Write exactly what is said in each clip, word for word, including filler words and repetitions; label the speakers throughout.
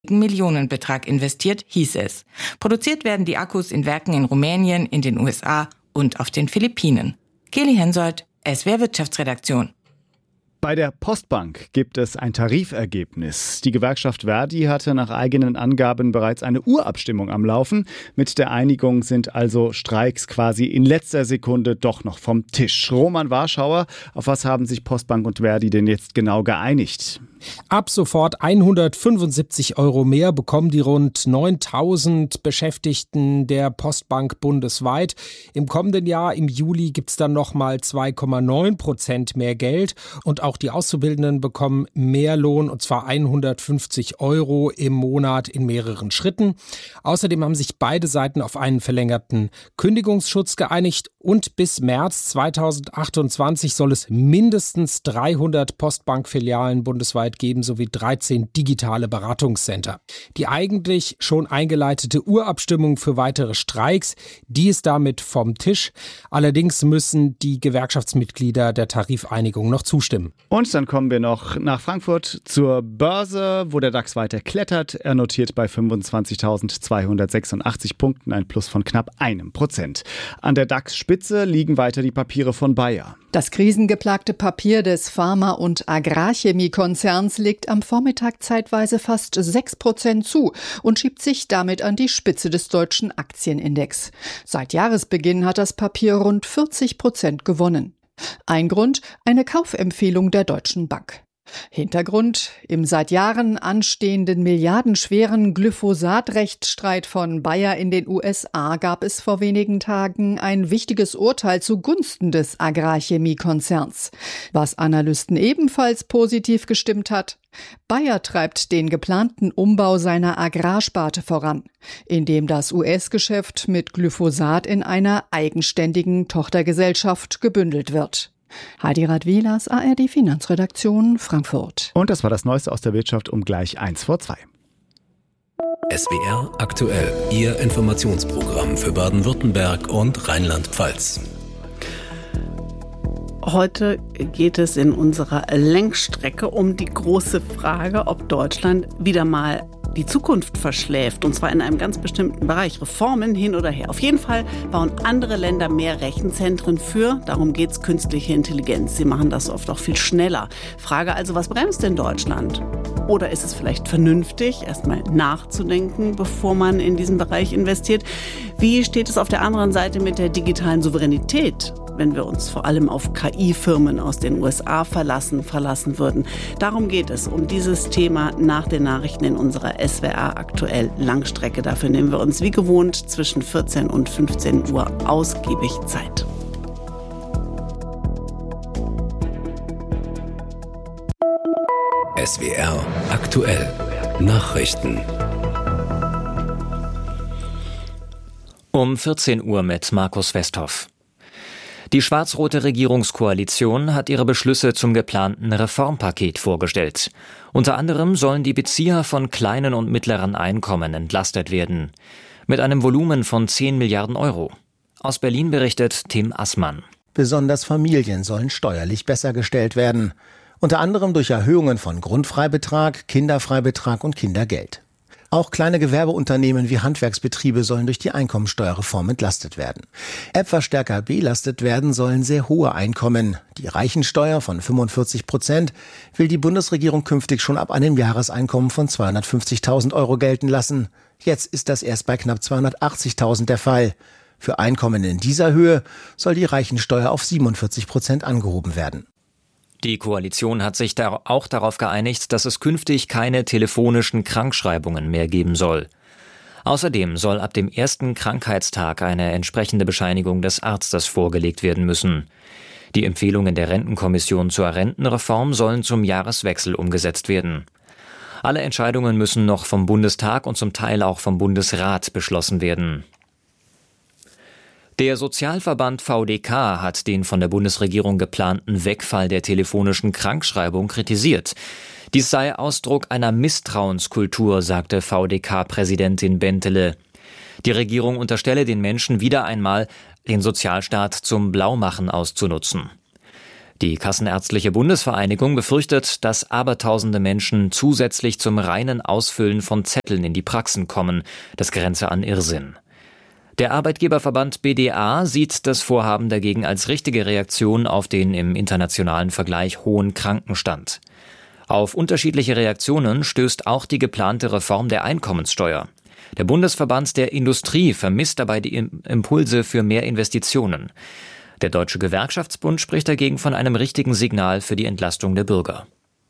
Speaker 1: Millionenbetrag investiert, hieß es. Produziert werden die Akkus in Werken in Rumänien, in den U S A und auf den Philippinen. Kelly Hensoldt, S W R Wirtschaftsredaktion.
Speaker 2: Bei der Postbank gibt es ein Tarifergebnis. Die Gewerkschaft Verdi hatte nach eigenen Angaben bereits eine Urabstimmung am Laufen. Mit der Einigung sind also Streiks quasi in letzter Sekunde doch noch vom Tisch. Roman Warschauer, auf was haben sich Postbank und Verdi denn jetzt genau geeinigt?
Speaker 3: Ab sofort hundertfünfundsiebzig Euro mehr bekommen die rund neuntausend Beschäftigten der Postbank bundesweit. Im kommenden Jahr, im Juli, gibt es dann nochmal zwei Komma neun Prozent mehr Geld. Und auch die Auszubildenden bekommen mehr Lohn, und zwar hundertfünfzig Euro im Monat in mehreren Schritten. Außerdem haben sich beide Seiten auf einen verlängerten Kündigungsschutz geeinigt. Und bis März zweitausendachtundzwanzig soll es mindestens dreihundert Postbank-Filialen bundesweit geben, sowie dreizehn digitale Beratungscenter. Die eigentlich schon eingeleitete Urabstimmung für weitere Streiks, die ist damit vom Tisch. Allerdings müssen die Gewerkschaftsmitglieder der Tarifeinigung noch zustimmen.
Speaker 2: Und dann kommen wir noch nach Frankfurt zur Börse, wo der DAX weiter klettert. Er notiert bei fünfundzwanzigtausendzweihundertsechsundachtzig Punkten, ein Plus von knapp einem Prozent. An der DAX-Spitze liegen weiter die Papiere von Bayer.
Speaker 4: Das krisengeplagte Papier des Pharma- und Agrarchemiekonzerns legt am Vormittag zeitweise fast sechs Prozent zu und schiebt sich damit an die Spitze des deutschen Aktienindex. Seit Jahresbeginn hat das Papier rund vierzig Prozent gewonnen. Ein Grund: eine Kaufempfehlung der Deutschen Bank. Hintergrund: im seit Jahren anstehenden milliardenschweren Glyphosat-Rechtsstreit von Bayer in den U S A gab es vor wenigen Tagen ein wichtiges Urteil zugunsten des Agrarchemiekonzerns. Was Analysten ebenfalls positiv gestimmt hat: Bayer treibt den geplanten Umbau seiner Agrarsparte voran, indem das U S-Geschäft mit Glyphosat in einer eigenständigen Tochtergesellschaft gebündelt wird. Heidi Radwilas, A R D Finanzredaktion, Frankfurt.
Speaker 2: Und das war das Neueste aus der Wirtschaft um gleich eins vor zwei.
Speaker 5: S W R aktuell, Ihr Informationsprogramm für Baden-Württemberg und Rheinland-Pfalz.
Speaker 6: Heute geht es in unserer Längsstrecke um die große Frage, ob Deutschland wieder mal die Zukunft verschläft, und zwar in einem ganz bestimmten Bereich. Reformen hin oder her. Auf jeden Fall bauen andere Länder mehr Rechenzentren für, darum geht's, künstliche Intelligenz. Sie machen das oft auch viel schneller. Frage also, was bremst denn Deutschland? Oder ist es vielleicht vernünftig, erstmal nachzudenken, bevor man in diesen Bereich investiert? Wie steht es auf der anderen Seite mit der digitalen Souveränität, wenn wir uns vor allem auf K I-Firmen aus den U S A verlassen, verlassen würden? Darum geht es, um dieses Thema nach den Nachrichten in unserer S W R aktuell Langstrecke. Dafür nehmen wir uns wie gewohnt zwischen vierzehn und fünfzehn Uhr ausgiebig Zeit.
Speaker 5: S W R aktuell Nachrichten.
Speaker 7: Um vierzehn Uhr mit Markus Westhoff. Die schwarz-rote Regierungskoalition hat ihre Beschlüsse zum geplanten Reformpaket vorgestellt. Unter anderem sollen die Bezieher von kleinen und mittleren Einkommen entlastet werden. Mit einem Volumen von zehn Milliarden Euro. Aus Berlin berichtet Tim Assmann.
Speaker 8: Besonders Familien sollen steuerlich besser gestellt werden. Unter anderem durch Erhöhungen von Grundfreibetrag, Kinderfreibetrag und Kindergeld. Auch kleine Gewerbeunternehmen wie Handwerksbetriebe sollen durch die Einkommensteuerreform entlastet werden. Etwas stärker belastet werden sollen sehr hohe Einkommen. Die Reichensteuer von fünfundvierzig Prozent will die Bundesregierung künftig schon ab einem Jahreseinkommen von zweihundertfünfzigtausend Euro gelten lassen. Jetzt ist das erst bei knapp zweihundertachtzigtausend der Fall. Für Einkommen in dieser Höhe soll die Reichensteuer auf siebenundvierzig Prozent angehoben werden.
Speaker 7: Die Koalition hat sich da auch darauf geeinigt, dass es künftig keine telefonischen Krankschreibungen mehr geben soll. Außerdem soll ab dem ersten Krankheitstag eine entsprechende Bescheinigung des Arztes vorgelegt werden müssen. Die Empfehlungen der Rentenkommission zur Rentenreform sollen zum Jahreswechsel umgesetzt werden. Alle Entscheidungen müssen noch vom Bundestag und zum Teil auch vom Bundesrat beschlossen werden. Der Sozialverband V D K hat den von der Bundesregierung geplanten Wegfall der telefonischen Krankschreibung kritisiert. Dies sei Ausdruck einer Misstrauenskultur, sagte V D K-Präsidentin Bentele. Die Regierung unterstelle den Menschen wieder einmal, den Sozialstaat zum Blaumachen auszunutzen. Die Kassenärztliche Bundesvereinigung befürchtet, dass abertausende Menschen zusätzlich zum reinen Ausfüllen von Zetteln in die Praxen kommen. Das grenze an Irrsinn. Der Arbeitgeberverband B D A sieht das Vorhaben dagegen als richtige Reaktion auf den im internationalen Vergleich hohen Krankenstand. Auf unterschiedliche Reaktionen stößt auch die geplante Reform der Einkommenssteuer. Der Bundesverband der Industrie vermisst dabei die Impulse für mehr Investitionen. Der Deutsche Gewerkschaftsbund spricht dagegen von einem richtigen Signal für die Entlastung der Bürger.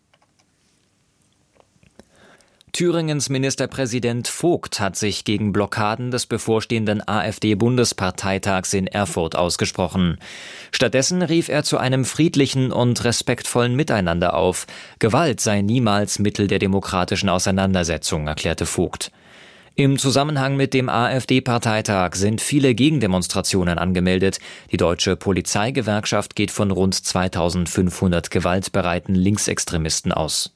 Speaker 7: Thüringens Ministerpräsident Vogt hat sich gegen Blockaden des bevorstehenden AfD-Bundesparteitags in Erfurt ausgesprochen. Stattdessen rief er zu einem friedlichen und respektvollen Miteinander auf. Gewalt sei niemals Mittel der demokratischen Auseinandersetzung, erklärte Vogt. Im Zusammenhang mit dem AfD-Parteitag sind viele Gegendemonstrationen angemeldet. Die Deutsche Polizeigewerkschaft geht von rund zweitausendfünfhundert gewaltbereiten Linksextremisten aus.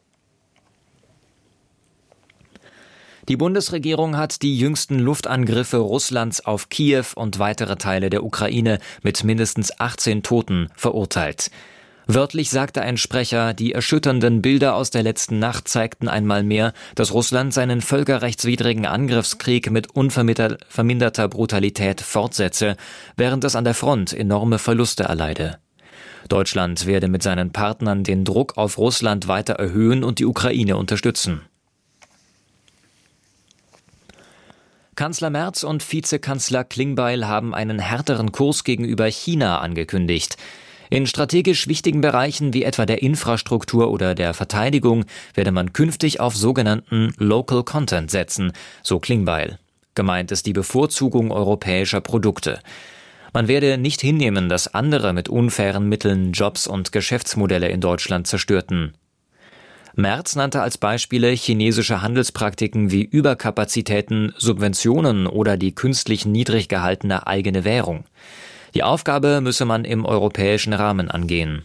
Speaker 7: Die Bundesregierung hat die jüngsten Luftangriffe Russlands auf Kiew und weitere Teile der Ukraine mit mindestens achtzehn Toten verurteilt. Wörtlich sagte ein Sprecher, die erschütternden Bilder aus der letzten Nacht zeigten einmal mehr, dass Russland seinen völkerrechtswidrigen Angriffskrieg mit unverminderter Brutalität fortsetze, während es an der Front enorme Verluste erleide. Deutschland werde mit seinen Partnern den Druck auf Russland weiter erhöhen und die Ukraine unterstützen. Kanzler Merz und Vizekanzler Klingbeil haben einen härteren Kurs gegenüber China angekündigt. In strategisch wichtigen Bereichen wie etwa der Infrastruktur oder der Verteidigung werde man künftig auf sogenannten Local Content setzen, so Klingbeil. Gemeint ist die Bevorzugung europäischer Produkte. Man werde nicht hinnehmen, dass andere mit unfairen Mitteln Jobs und Geschäftsmodelle in Deutschland zerstörten. Merz nannte als Beispiele chinesische Handelspraktiken wie Überkapazitäten, Subventionen oder die künstlich niedrig gehaltene eigene Währung. Die Aufgabe müsse man im europäischen Rahmen angehen.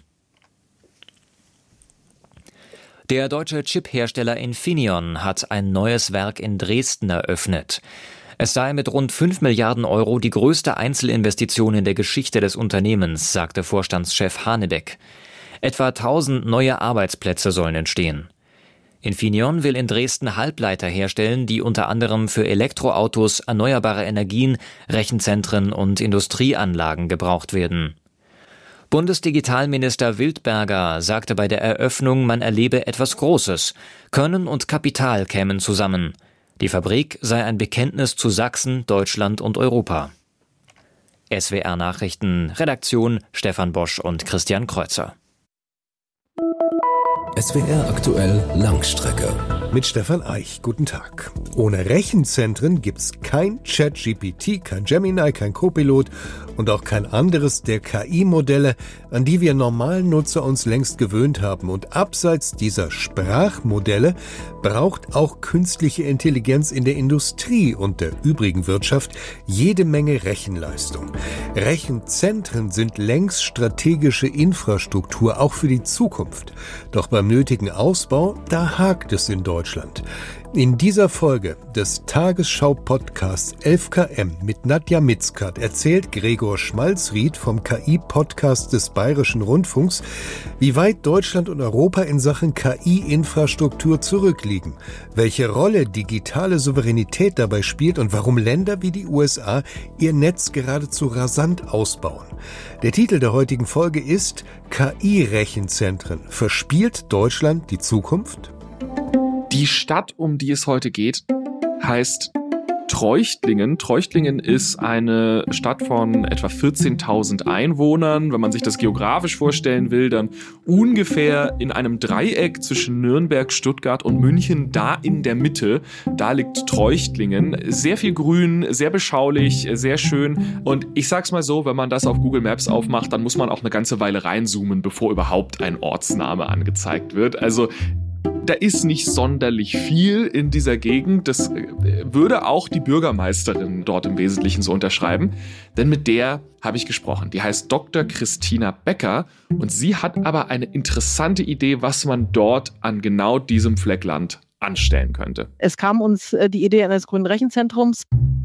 Speaker 7: Der deutsche Chiphersteller Infineon hat ein neues Werk in Dresden eröffnet. Es sei mit rund fünf Milliarden Euro die größte Einzelinvestition in der Geschichte des Unternehmens, sagte Vorstandschef Hanebeck. Etwa tausend neue Arbeitsplätze sollen entstehen. Infineon will in Dresden Halbleiter herstellen, die unter anderem für Elektroautos, erneuerbare Energien, Rechenzentren und Industrieanlagen gebraucht werden. Bundesdigitalminister Wildberger sagte bei der Eröffnung, man erlebe etwas Großes. Können und Kapital kämen zusammen. Die Fabrik sei ein Bekenntnis zu Sachsen, Deutschland und Europa. S W R Nachrichten, Redaktion Stefan Bosch und Christian Kreuzer.
Speaker 5: S W R aktuell Langstrecke.
Speaker 9: Mit Stefan Eich. Guten Tag. Ohne Rechenzentren gibt's kein ChatGPT, kein Gemini, kein Copilot und auch kein anderes der K I-Modelle, an die wir normalen Nutzer uns längst gewöhnt haben. Und abseits dieser Sprachmodelle braucht auch künstliche Intelligenz in der Industrie und der übrigen Wirtschaft jede Menge Rechenleistung. Rechenzentren sind längst strategische Infrastruktur, auch für die Zukunft. Doch beim nötigen Ausbau, da hakt es in Deutschland. In dieser Folge des Tagesschau-Podcasts elf K M mit Nadja Mitzkat erzählt Gregor Schmalzried vom K I-Podcast des Bayerischen Rundfunks, wie weit Deutschland und Europa in Sachen K I-Infrastruktur zurückliegen, welche Rolle digitale Souveränität dabei spielt und warum Länder wie die U S A ihr Netz geradezu rasant ausbauen. Der Titel der heutigen Folge ist K I-Rechenzentren. Verspielt Deutschland die Zukunft?
Speaker 10: Die Stadt, um die es heute geht, heißt Treuchtlingen. Treuchtlingen ist eine Stadt von etwa vierzehntausend Einwohnern. Wenn man sich das geografisch vorstellen will, dann ungefähr in einem Dreieck zwischen Nürnberg, Stuttgart und München, da in der Mitte, da liegt Treuchtlingen. Sehr viel Grün, sehr beschaulich, sehr schön. Und ich sag's mal so, wenn man das auf Google Maps aufmacht, dann muss man auch eine ganze Weile reinzoomen, bevor überhaupt ein Ortsname angezeigt wird. Also da ist nicht sonderlich viel in dieser Gegend. Das würde auch die Bürgermeisterin dort im Wesentlichen so unterschreiben. Denn mit der habe ich gesprochen. Die heißt Doktor Christina Becker. Und sie hat aber eine interessante Idee, was man dort an genau diesem Fleck Land anstellen könnte.
Speaker 11: Es kam uns die Idee eines grünen Rechenzentrums.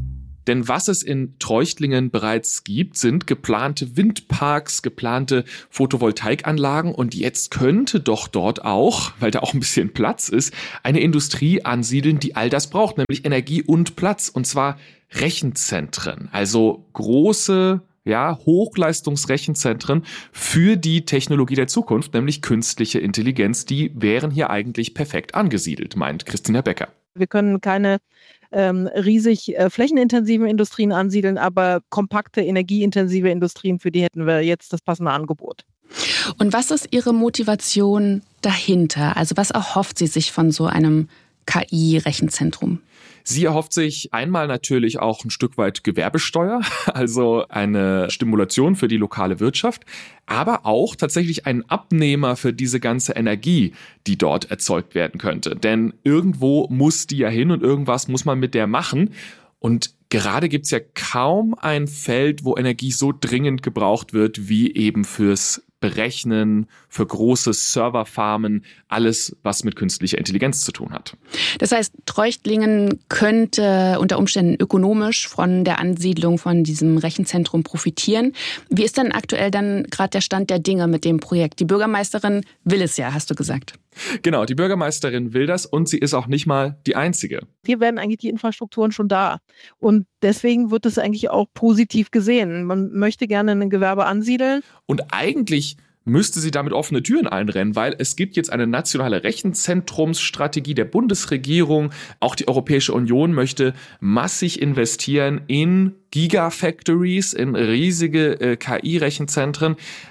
Speaker 10: Denn was es in Treuchtlingen bereits gibt, sind geplante Windparks, geplante Photovoltaikanlagen. Und jetzt könnte doch dort auch, weil da auch ein bisschen Platz ist, eine Industrie ansiedeln, die all das braucht, nämlich Energie und Platz. Und zwar Rechenzentren, also große, ja, Hochleistungsrechenzentren für die Technologie der Zukunft, nämlich künstliche Intelligenz. Die wären hier eigentlich perfekt angesiedelt, meint Christina Becker.
Speaker 11: Wir können keine ähm, riesig äh, flächenintensiven Industrien ansiedeln, aber kompakte, energieintensive Industrien, für die hätten wir jetzt das passende Angebot.
Speaker 12: Und was ist Ihre Motivation dahinter? Also was erhofft sie sich von so einem K I-Rechenzentrum?
Speaker 10: Sie erhofft sich einmal natürlich auch ein Stück weit Gewerbesteuer, also eine Stimulation für die lokale Wirtschaft, aber auch tatsächlich einen Abnehmer für diese ganze Energie, die dort erzeugt werden könnte. Denn irgendwo muss die ja hin und irgendwas muss man mit der machen. Und gerade gibt's ja kaum ein Feld, wo Energie so dringend gebraucht wird, wie eben fürs Berechnen, für große Serverfarmen, alles, was mit künstlicher Intelligenz zu tun hat.
Speaker 12: Das heißt, Treuchtlingen könnte unter Umständen ökonomisch von der Ansiedlung von diesem Rechenzentrum profitieren. Wie ist denn aktuell dann gerade der Stand der Dinge mit dem Projekt? Die Bürgermeisterin will es ja, hast du gesagt.
Speaker 10: Genau, die Bürgermeisterin will das und sie ist auch nicht mal die Einzige.
Speaker 11: Hier werden eigentlich die Infrastrukturen schon da. Und deswegen wird es eigentlich auch positiv gesehen. Man möchte gerne ein Gewerbe ansiedeln.
Speaker 10: Und eigentlich müsste sie damit offene Türen einrennen, weil es gibt jetzt eine nationale Rechenzentrumsstrategie der Bundesregierung. Auch die Europäische Union möchte massig investieren in Gigafactories, in riesige äh, K I-Rechenzentren.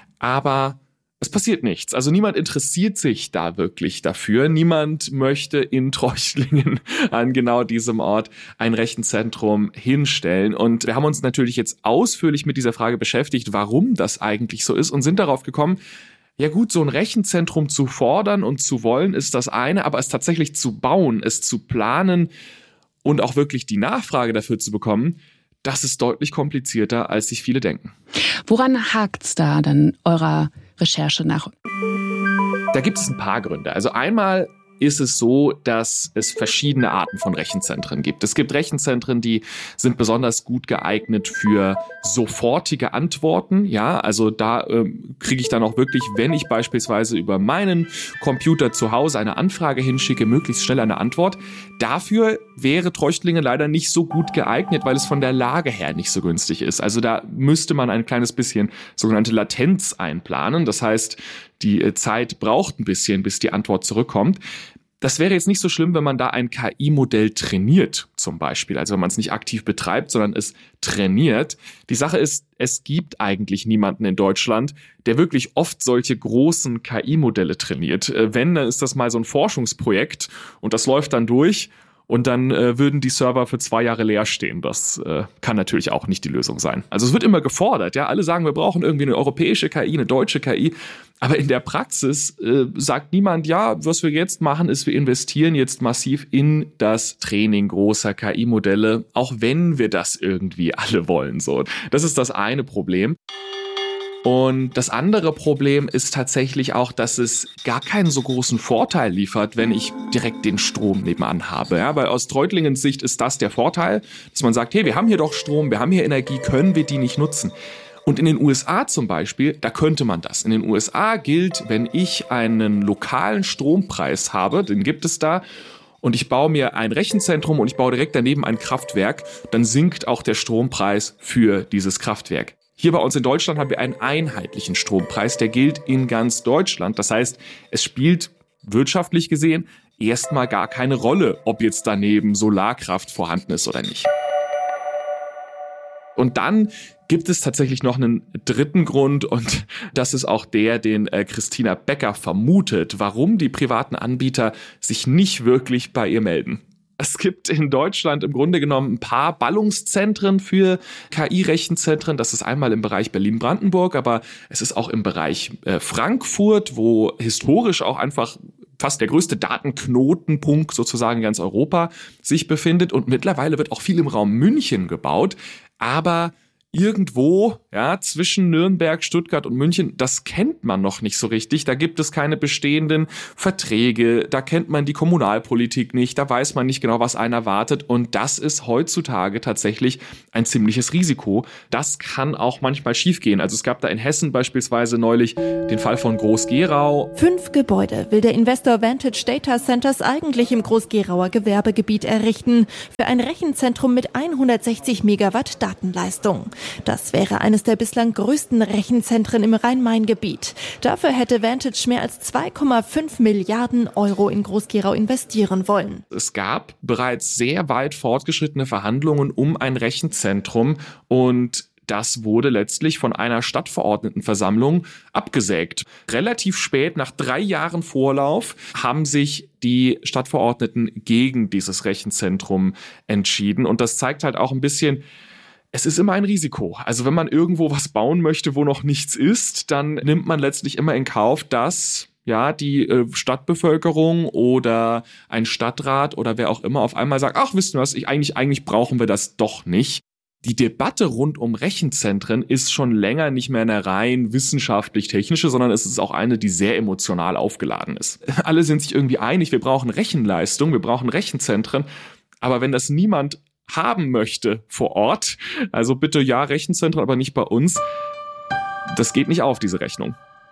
Speaker 10: Aber es passiert nichts. Also niemand interessiert sich da wirklich dafür. Niemand möchte in Treuchtlingen an genau diesem Ort ein Rechenzentrum hinstellen. Und wir haben uns natürlich jetzt ausführlich mit dieser Frage beschäftigt, warum das eigentlich so ist und sind darauf gekommen, ja gut, so ein Rechenzentrum zu fordern und zu wollen ist das eine, aber es tatsächlich zu bauen, es zu planen und auch wirklich die Nachfrage dafür zu bekommen, das ist deutlich komplizierter, als sich viele denken.
Speaker 12: Woran hakt's da dann eurer Recherche nach?
Speaker 10: Da gibt es ein paar Gründe. Also einmal ist es so, dass es verschiedene Arten von Rechenzentren gibt. Es gibt Rechenzentren, die sind besonders gut geeignet für sofortige Antworten. Ja, also da ähm, kriege ich dann auch wirklich, wenn ich beispielsweise über meinen Computer zu Hause eine Anfrage hinschicke, möglichst schnell eine Antwort. Dafür wäre Treuchtlingen leider nicht so gut geeignet, weil es von der Lage her nicht so günstig ist. Also da müsste man ein kleines bisschen sogenannte Latenz einplanen. Das heißt, die Zeit braucht ein bisschen, bis die Antwort zurückkommt. Das wäre jetzt nicht so schlimm, wenn man da ein K I-Modell trainiert, zum Beispiel. Also wenn man es nicht aktiv betreibt, sondern es trainiert. Die Sache ist, es gibt eigentlich niemanden in Deutschland, der wirklich oft solche großen K I-Modelle trainiert. Wenn, dann ist das mal so ein Forschungsprojekt und das läuft dann durch. Und dann äh, würden die Server für zwei Jahre leer stehen. Das äh, kann natürlich auch nicht die Lösung sein. Also es wird immer gefordert. Ja, alle sagen, wir brauchen irgendwie eine europäische K I, eine deutsche K I. Aber in der Praxis äh, sagt niemand, ja, was wir jetzt machen, ist, wir investieren jetzt massiv in das Training großer K I-Modelle, auch wenn wir das irgendwie alle wollen. So, das ist das eine Problem. Und das andere Problem ist tatsächlich auch, dass es gar keinen so großen Vorteil liefert, wenn ich direkt den Strom nebenan habe. Ja, weil aus Treutlingens Sicht ist das der Vorteil, dass man sagt, hey, wir haben hier doch Strom, wir haben hier Energie, können wir die nicht nutzen? Und in den U S A zum Beispiel, da könnte man das. In den U S A gilt, wenn ich einen lokalen Strompreis habe, den gibt es da, und ich baue mir ein Rechenzentrum und ich baue direkt daneben ein Kraftwerk, dann sinkt auch der Strompreis für dieses Kraftwerk. Hier bei uns in Deutschland haben wir einen einheitlichen Strompreis, der gilt in ganz Deutschland. Das heißt, es spielt wirtschaftlich gesehen erstmal gar keine Rolle, ob jetzt daneben Solarkraft vorhanden ist oder nicht. Und dann gibt es tatsächlich noch einen dritten Grund und das ist auch der, den äh, Christina Becker vermutet, warum die privaten Anbieter sich nicht wirklich bei ihr melden. Es gibt in Deutschland im Grunde genommen ein paar Ballungszentren für K I-Rechenzentren. Das ist einmal im Bereich Berlin-Brandenburg, aber es ist auch im Bereich äh, Frankfurt, wo historisch auch einfach fast der größte Datenknotenpunkt sozusagen in ganz Europa sich befindet. Und mittlerweile wird auch viel im Raum München gebaut. Aber irgendwo, ja, zwischen Nürnberg, Stuttgart und München, das kennt man noch nicht so richtig. Da gibt es keine bestehenden Verträge, da kennt man die Kommunalpolitik nicht, da weiß man nicht genau, was einen erwartet. Und das ist heutzutage tatsächlich ein ziemliches Risiko. Das kann auch manchmal schiefgehen. Also es gab da in Hessen beispielsweise neulich den Fall von Groß-Gerau.
Speaker 13: Fünf Gebäude will der Investor Vantage Data Centers eigentlich im Groß-Gerauer Gewerbegebiet errichten, für ein Rechenzentrum mit hundertsechzig Megawatt Datenleistung. Das wäre eines der bislang größten Rechenzentren im Rhein-Main-Gebiet. Dafür hätte Vantage mehr als zwei Komma fünf Milliarden Euro in Groß-Gerau investieren wollen.
Speaker 10: Es gab bereits sehr weit fortgeschrittene Verhandlungen um ein Rechenzentrum und das wurde letztlich von einer Stadtverordnetenversammlung abgesägt. Relativ spät, nach drei Jahren Vorlauf, haben sich die Stadtverordneten gegen dieses Rechenzentrum entschieden. Und das zeigt halt auch ein bisschen, es ist immer ein Risiko. Also wenn man irgendwo was bauen möchte, wo noch nichts ist, dann nimmt man letztlich immer in Kauf, dass ja die äh, Stadtbevölkerung oder ein Stadtrat oder wer auch immer auf einmal sagt, ach, wisst ihr was, ich, eigentlich, eigentlich brauchen wir das doch nicht. Die Debatte rund um Rechenzentren ist schon länger nicht mehr eine rein wissenschaftlich-technische, sondern es ist auch eine, die sehr emotional aufgeladen ist. Alle sind sich irgendwie einig, wir brauchen Rechenleistung, wir brauchen Rechenzentren, aber wenn das niemand haben möchte vor Ort, also bitte ja Rechenzentren, aber nicht bei uns, das geht nicht auf, diese Rechnung.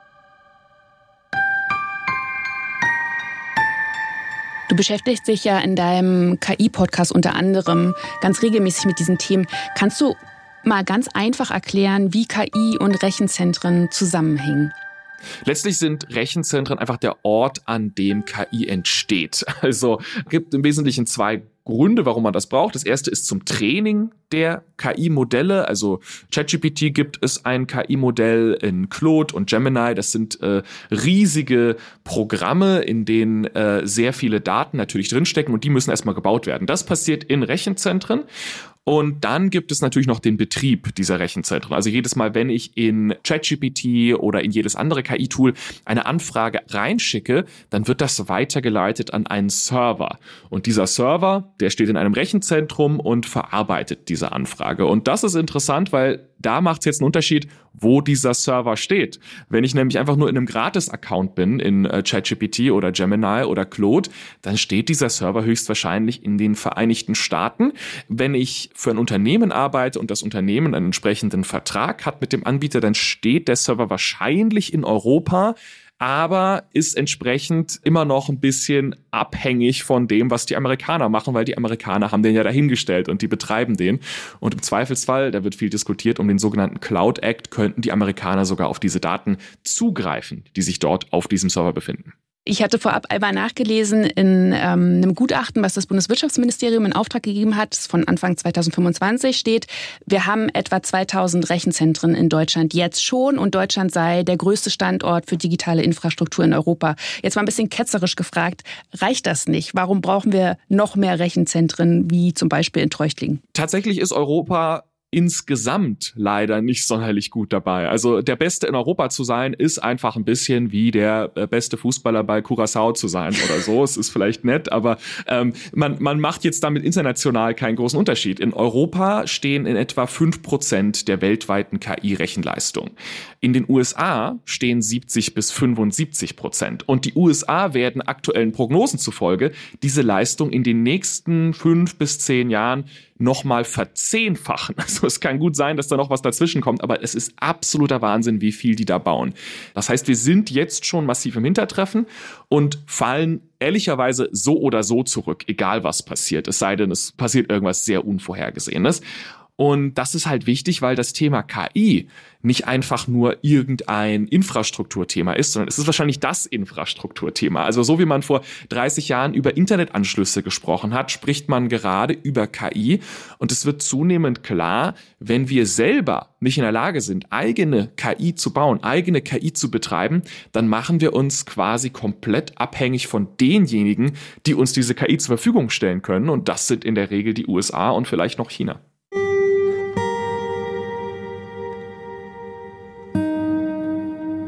Speaker 12: Du beschäftigst dich ja in deinem K I-Podcast unter anderem ganz regelmäßig mit diesen Themen. Kannst du mal ganz einfach erklären, wie K I und Rechenzentren zusammenhängen?
Speaker 10: Letztlich sind Rechenzentren einfach der Ort, an dem K I entsteht. Also es gibt im Wesentlichen zwei Gründe, warum man das braucht. Das erste ist zum Training der K I-Modelle. Also ChatGPT gibt es ein K I-Modell in Claude und Gemini. Das sind äh, riesige Programme, in denen äh, sehr viele Daten natürlich drinstecken und die müssen erstmal gebaut werden. Das passiert in Rechenzentren. Und dann gibt es natürlich noch den Betrieb dieser Rechenzentren. Also jedes Mal, wenn ich in ChatGPT oder in jedes andere K I-Tool eine Anfrage reinschicke, dann wird das weitergeleitet an einen Server. Und dieser Server, der steht in einem Rechenzentrum und verarbeitet diese Anfrage. Und das ist interessant, weil da macht es jetzt einen Unterschied, wo dieser Server steht. Wenn ich nämlich einfach nur in einem Gratis-Account bin, in äh, ChatGPT oder Gemini oder Claude, dann steht dieser Server höchstwahrscheinlich in den Vereinigten Staaten. Wenn ich für ein Unternehmen arbeite und das Unternehmen einen entsprechenden Vertrag hat mit dem Anbieter, dann steht der Server wahrscheinlich in Europa, aber ist entsprechend immer noch ein bisschen abhängig von dem, was die Amerikaner machen, weil die Amerikaner haben den ja dahingestellt und die betreiben den. Und im Zweifelsfall, da wird viel diskutiert um den sogenannten Cloud Act, könnten die Amerikaner sogar auf diese Daten zugreifen, die sich dort auf diesem Server befinden.
Speaker 12: Ich hatte vorab einmal nachgelesen in ähm, einem Gutachten, was das Bundeswirtschaftsministerium in Auftrag gegeben hat, von Anfang zweitausendfünfundzwanzig steht, wir haben etwa zweitausend Rechenzentren in Deutschland jetzt schon und Deutschland sei der größte Standort für digitale Infrastruktur in Europa. Jetzt mal ein bisschen ketzerisch gefragt, reicht das nicht? Warum brauchen wir noch mehr Rechenzentren, wie zum Beispiel in Treuchtlingen?
Speaker 10: Tatsächlich ist Europa insgesamt leider nicht sonderlich gut dabei. Also der Beste in Europa zu sein, ist einfach ein bisschen wie der beste Fußballer bei Curaçao zu sein oder so. Es ist vielleicht nett, aber ähm, man, man macht jetzt damit international keinen großen Unterschied. In Europa stehen in etwa fünf Prozent der weltweiten K I-Rechenleistung. In den U S A stehen siebzig bis fünfundsiebzig Prozent. Und die U S A werden aktuellen Prognosen zufolge diese Leistung in den nächsten fünf bis zehn Jahren nochmal verzehnfachen. Also es kann gut sein, dass da noch was dazwischen kommt, aber es ist absoluter Wahnsinn, wie viel die da bauen. Das heißt, wir sind jetzt schon massiv im Hintertreffen und fallen ehrlicherweise so oder so zurück, egal was passiert. Es sei denn, es passiert irgendwas sehr Unvorhergesehenes. Und das ist halt wichtig, weil das Thema K I nicht einfach nur irgendein Infrastrukturthema ist, sondern es ist wahrscheinlich das Infrastrukturthema. Also so wie man vor dreißig Jahren über Internetanschlüsse gesprochen hat, spricht man gerade über K I. Und es wird zunehmend klar, wenn wir selber nicht in der Lage sind, eigene K I zu bauen, eigene K I zu betreiben, dann machen wir uns quasi komplett abhängig von denjenigen, die uns diese K I zur Verfügung stellen können. Und das sind in der Regel die U S A und vielleicht noch China.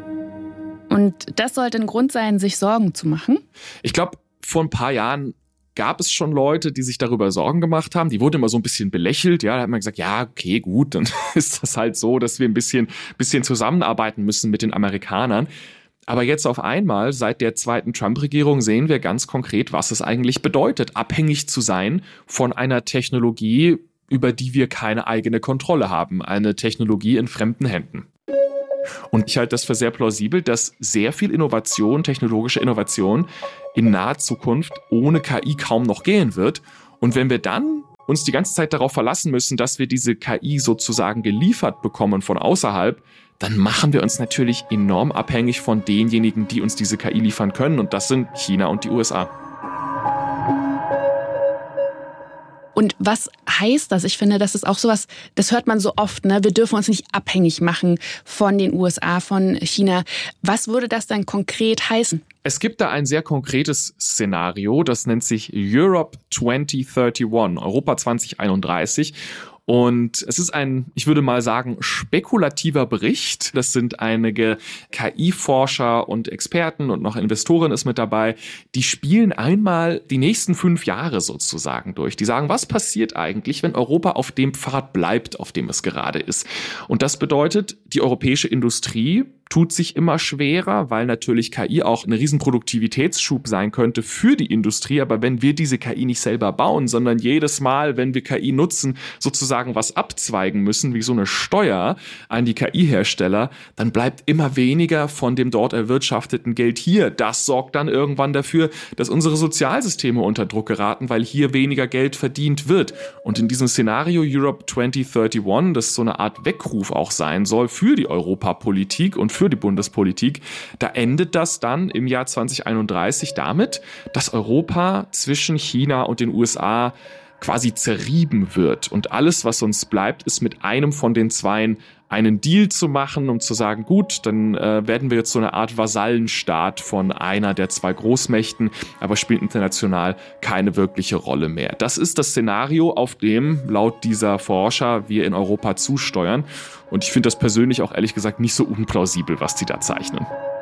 Speaker 12: Und das sollte ein Grund sein, sich Sorgen zu machen?
Speaker 10: Ich glaube, vor ein paar Jahren gab es schon Leute, die sich darüber Sorgen gemacht haben. Die wurden immer so ein bisschen belächelt. Ja, da hat man gesagt, ja, okay, gut, dann ist das halt so, dass wir ein bisschen, bisschen zusammenarbeiten müssen mit den Amerikanern. Aber jetzt auf einmal, seit der zweiten Trump-Regierung, sehen wir ganz konkret, was es eigentlich bedeutet, abhängig zu sein von einer Technologie, über die wir keine eigene Kontrolle haben. Eine Technologie in fremden Händen. Und ich halte das für sehr plausibel, dass sehr viel Innovation, technologische Innovation in naher Zukunft ohne K I kaum noch gehen wird. Und wenn wir dann uns die ganze Zeit darauf verlassen müssen, dass wir diese K I sozusagen geliefert bekommen von außerhalb, dann machen wir uns natürlich enorm abhängig von denjenigen, die uns diese K I liefern können. Und das sind China und die U S A.
Speaker 12: Und was heißt das? Ich finde, das ist auch sowas, das hört man so oft, ne? Wir dürfen uns nicht abhängig machen von den U S A, von China. Was würde das dann konkret heißen?
Speaker 10: Es gibt da ein sehr konkretes Szenario, das nennt sich Europe zwanzig einunddreißig, Europa zwanzig einunddreißig. Und es ist ein, ich würde mal sagen, spekulativer Bericht. Das sind einige K I-Forscher und Experten und noch Investoren ist mit dabei. Die spielen einmal die nächsten fünf Jahre sozusagen durch. Die sagen, was passiert eigentlich, wenn Europa auf dem Pfad bleibt, auf dem es gerade ist? Und das bedeutet, die europäische Industrie tut sich immer schwerer, weil natürlich K I auch ein riesen Produktivitätsschub sein könnte für die Industrie. Aber wenn wir diese K I nicht selber bauen, sondern jedes Mal, wenn wir K I nutzen, sozusagen was abzweigen müssen, wie so eine Steuer an die K I-Hersteller, dann bleibt immer weniger von dem dort erwirtschafteten Geld hier. Das sorgt dann irgendwann dafür, dass unsere Sozialsysteme unter Druck geraten, weil hier weniger Geld verdient wird. Und in diesem Szenario Europe zwanzig einunddreißig, das so eine Art Weckruf auch sein soll für die Europapolitik und für die Bundespolitik, da endet das dann im Jahr zwanzig einunddreißig damit, dass Europa zwischen China und den U S A quasi zerrieben wird. Und alles, was uns bleibt, ist mit einem von den Zweien einen Deal zu machen, um zu sagen, gut, dann äh, werden wir jetzt so eine Art Vasallenstaat von einer der zwei Großmächten, aber spielt international keine wirkliche Rolle mehr. Das ist das Szenario, auf dem laut dieser Forscher wir in Europa zusteuern. Und ich finde das persönlich auch ehrlich gesagt nicht so unplausibel, was die da zeichnen.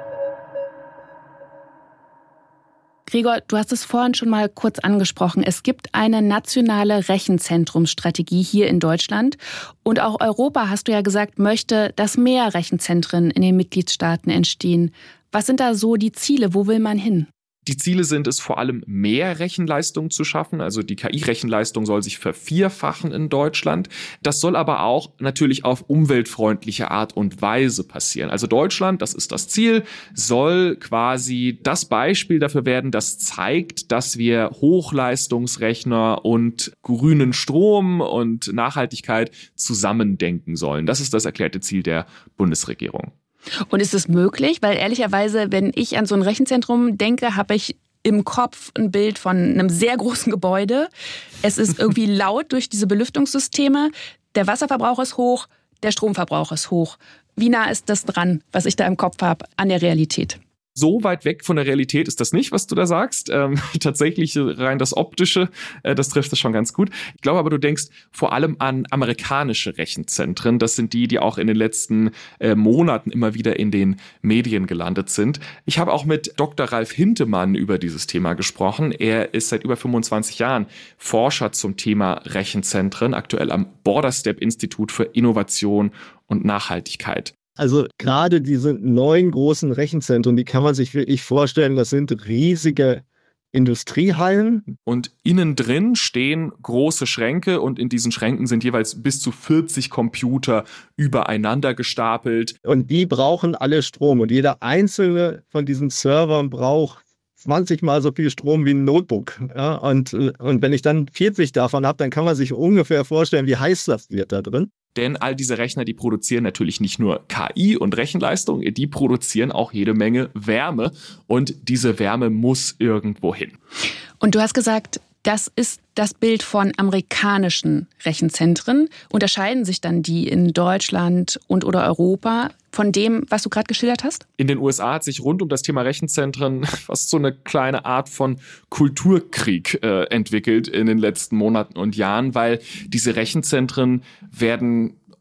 Speaker 12: Gregor, du hast es vorhin schon mal kurz angesprochen. Es gibt eine nationale Rechenzentrumsstrategie hier in Deutschland. Und auch Europa, hast du ja gesagt, möchte, dass mehr Rechenzentren in den Mitgliedstaaten entstehen. Was sind da so die Ziele? Wo will man hin?
Speaker 10: Die Ziele sind es, vor allem mehr Rechenleistung zu schaffen. Also die K I-Rechenleistung soll sich vervierfachen in Deutschland. Das soll aber auch natürlich auf umweltfreundliche Art und Weise passieren. Also Deutschland, das ist das Ziel, soll quasi das Beispiel dafür werden, das zeigt, dass wir Hochleistungsrechner und grünen Strom und Nachhaltigkeit zusammendenken sollen. Das ist das erklärte Ziel der Bundesregierung.
Speaker 12: Und ist es möglich? Weil ehrlicherweise, wenn ich an so ein Rechenzentrum denke, habe ich im Kopf ein Bild von einem sehr großen Gebäude. Es ist irgendwie laut durch diese Belüftungssysteme. Der Wasserverbrauch ist hoch, der Stromverbrauch ist hoch. Wie nah ist das dran, was ich da im Kopf habe, an der Realität?
Speaker 10: So weit weg von der Realität ist das nicht, was du da sagst. Ähm, tatsächlich rein das Optische, äh, das trifft es schon ganz gut. Ich glaube aber, du denkst vor allem an amerikanische Rechenzentren. Das sind die, die auch in den letzten äh, Monaten immer wieder in den Medien gelandet sind. Ich habe auch mit Doktor Ralf Hintemann über dieses Thema gesprochen. Er ist seit über fünfundzwanzig Jahren Forscher zum Thema Rechenzentren, aktuell am Borderstep-Institut für Innovation und Nachhaltigkeit.
Speaker 14: Also gerade diese neuen großen Rechenzentren, die kann man sich wirklich vorstellen, das sind riesige Industriehallen.
Speaker 10: Und innen drin stehen große Schränke und in diesen Schränken sind jeweils bis zu vierzig Computer übereinander gestapelt.
Speaker 14: Und die brauchen alle Strom und jeder einzelne von diesen Servern braucht zwanzig Mal so viel Strom wie ein Notebook. Ja, und, und wenn ich dann vierzig davon habe, dann kann man sich ungefähr vorstellen, wie heiß das wird da drin.
Speaker 10: Denn all diese Rechner, die produzieren natürlich nicht nur K I und Rechenleistung, die produzieren auch jede Menge Wärme. Und diese Wärme muss irgendwo hin.
Speaker 12: Und du hast gesagt, das ist das Bild von amerikanischen Rechenzentren. Unterscheiden sich dann die in Deutschland und oder Europa von dem, was du gerade geschildert hast?
Speaker 10: In den U S A hat sich rund um das Thema Rechenzentren fast so eine kleine Art von Kulturkrieg äh, entwickelt in den letzten Monaten und Jahren, weil diese Rechenzentren werden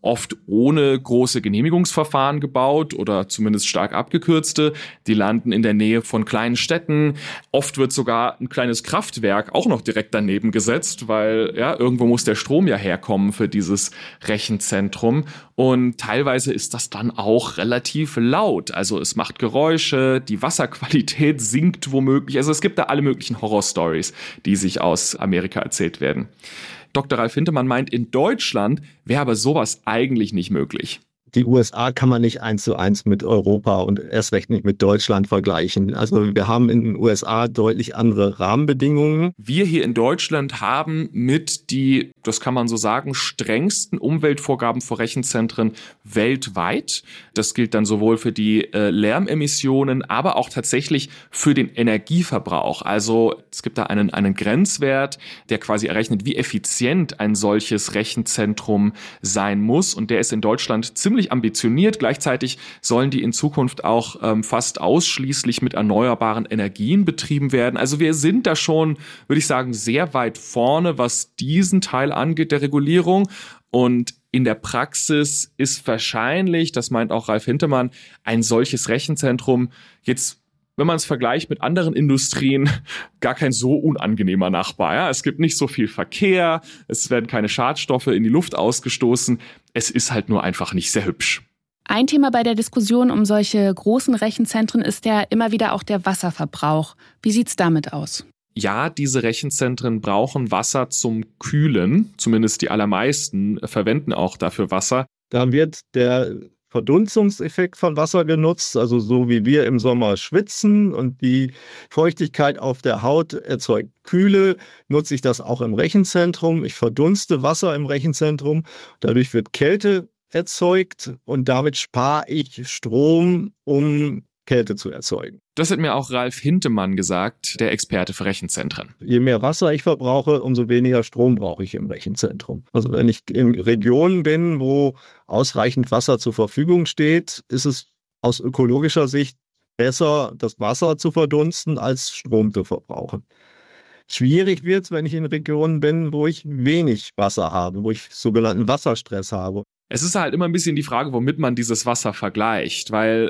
Speaker 10: oft ohne große Genehmigungsverfahren gebaut oder zumindest stark abgekürzte. Die landen in der Nähe von kleinen Städten. Oft wird sogar ein kleines Kraftwerk auch noch direkt daneben gesetzt, weil ja irgendwo muss der Strom ja herkommen für dieses Rechenzentrum. Und teilweise ist das dann auch relativ laut. Also es macht Geräusche, die Wasserqualität sinkt womöglich. Also es gibt da alle möglichen Horrorstories, die sich aus Amerika erzählt werden. Doktor Ralf Hintemann meint, in Deutschland wäre aber sowas eigentlich nicht möglich.
Speaker 14: Die U S A kann man nicht eins zu eins mit Europa und erst recht nicht mit Deutschland vergleichen. Also wir haben in den U S A deutlich andere Rahmenbedingungen.
Speaker 10: Wir hier in Deutschland haben mit die, das kann man so sagen, strengsten Umweltvorgaben für Rechenzentren weltweit. Das gilt dann sowohl für die äh, Lärmemissionen, aber auch tatsächlich für den Energieverbrauch. Also es gibt da einen, einen Grenzwert, der quasi errechnet, wie effizient ein solches Rechenzentrum sein muss. Und der ist in Deutschland ziemlich ambitioniert. Gleichzeitig sollen die in Zukunft auch ähm, fast ausschließlich mit erneuerbaren Energien betrieben werden. Also wir sind da schon, würde ich sagen, sehr weit vorne, was diesen Teil angeht der Regulierung. Und in der Praxis ist wahrscheinlich, das meint auch Ralf Hintemann, ein solches Rechenzentrum jetzt, wenn man es vergleicht mit anderen Industrien, gar kein so unangenehmer Nachbar. Ja? Es gibt nicht so viel Verkehr, es werden keine Schadstoffe in die Luft ausgestoßen. Es ist halt nur einfach nicht sehr hübsch.
Speaker 12: Ein Thema bei der Diskussion um solche großen Rechenzentren ist ja immer wieder auch der Wasserverbrauch. Wie sieht's damit aus?
Speaker 10: Ja, diese Rechenzentren brauchen Wasser zum Kühlen. Zumindest die allermeisten verwenden auch dafür Wasser.
Speaker 14: Da wird der Verdunstungseffekt von Wasser genutzt, also so wie wir im Sommer schwitzen und die Feuchtigkeit auf der Haut erzeugt Kühle, nutze ich das auch im Rechenzentrum. Ich verdunste Wasser im Rechenzentrum, dadurch wird Kälte erzeugt und damit spare ich Strom, um Kälte zu erzeugen.
Speaker 10: Das hat mir auch Ralf Hintemann gesagt, der Experte für Rechenzentren.
Speaker 14: Je mehr Wasser ich verbrauche, umso weniger Strom brauche ich im Rechenzentrum. Also wenn ich in Regionen bin, wo ausreichend Wasser zur Verfügung steht, ist es aus ökologischer Sicht besser, das Wasser zu verdunsten, als Strom zu verbrauchen. Schwierig wird es, wenn ich in Regionen bin, wo ich wenig Wasser habe, wo ich sogenannten Wasserstress habe.
Speaker 10: Es ist halt immer ein bisschen die Frage, womit man dieses Wasser vergleicht, weil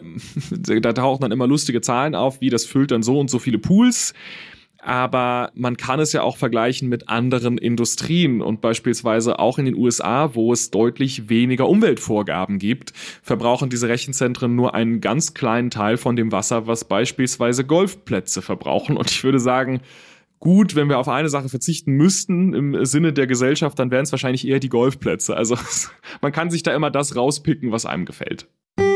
Speaker 10: da tauchen dann immer lustige Zahlen auf, wie das füllt dann so und so viele Pools. Aber man kann es ja auch vergleichen mit anderen Industrien und beispielsweise auch in den U S A, wo es deutlich weniger Umweltvorgaben gibt, verbrauchen diese Rechenzentren nur einen ganz kleinen Teil von dem Wasser, was beispielsweise Golfplätze verbrauchen. Und ich würde sagen, gut, wenn wir auf eine Sache verzichten müssten im Sinne der Gesellschaft, dann wären es wahrscheinlich eher die Golfplätze. Also man kann sich da immer das rauspicken, was einem gefällt.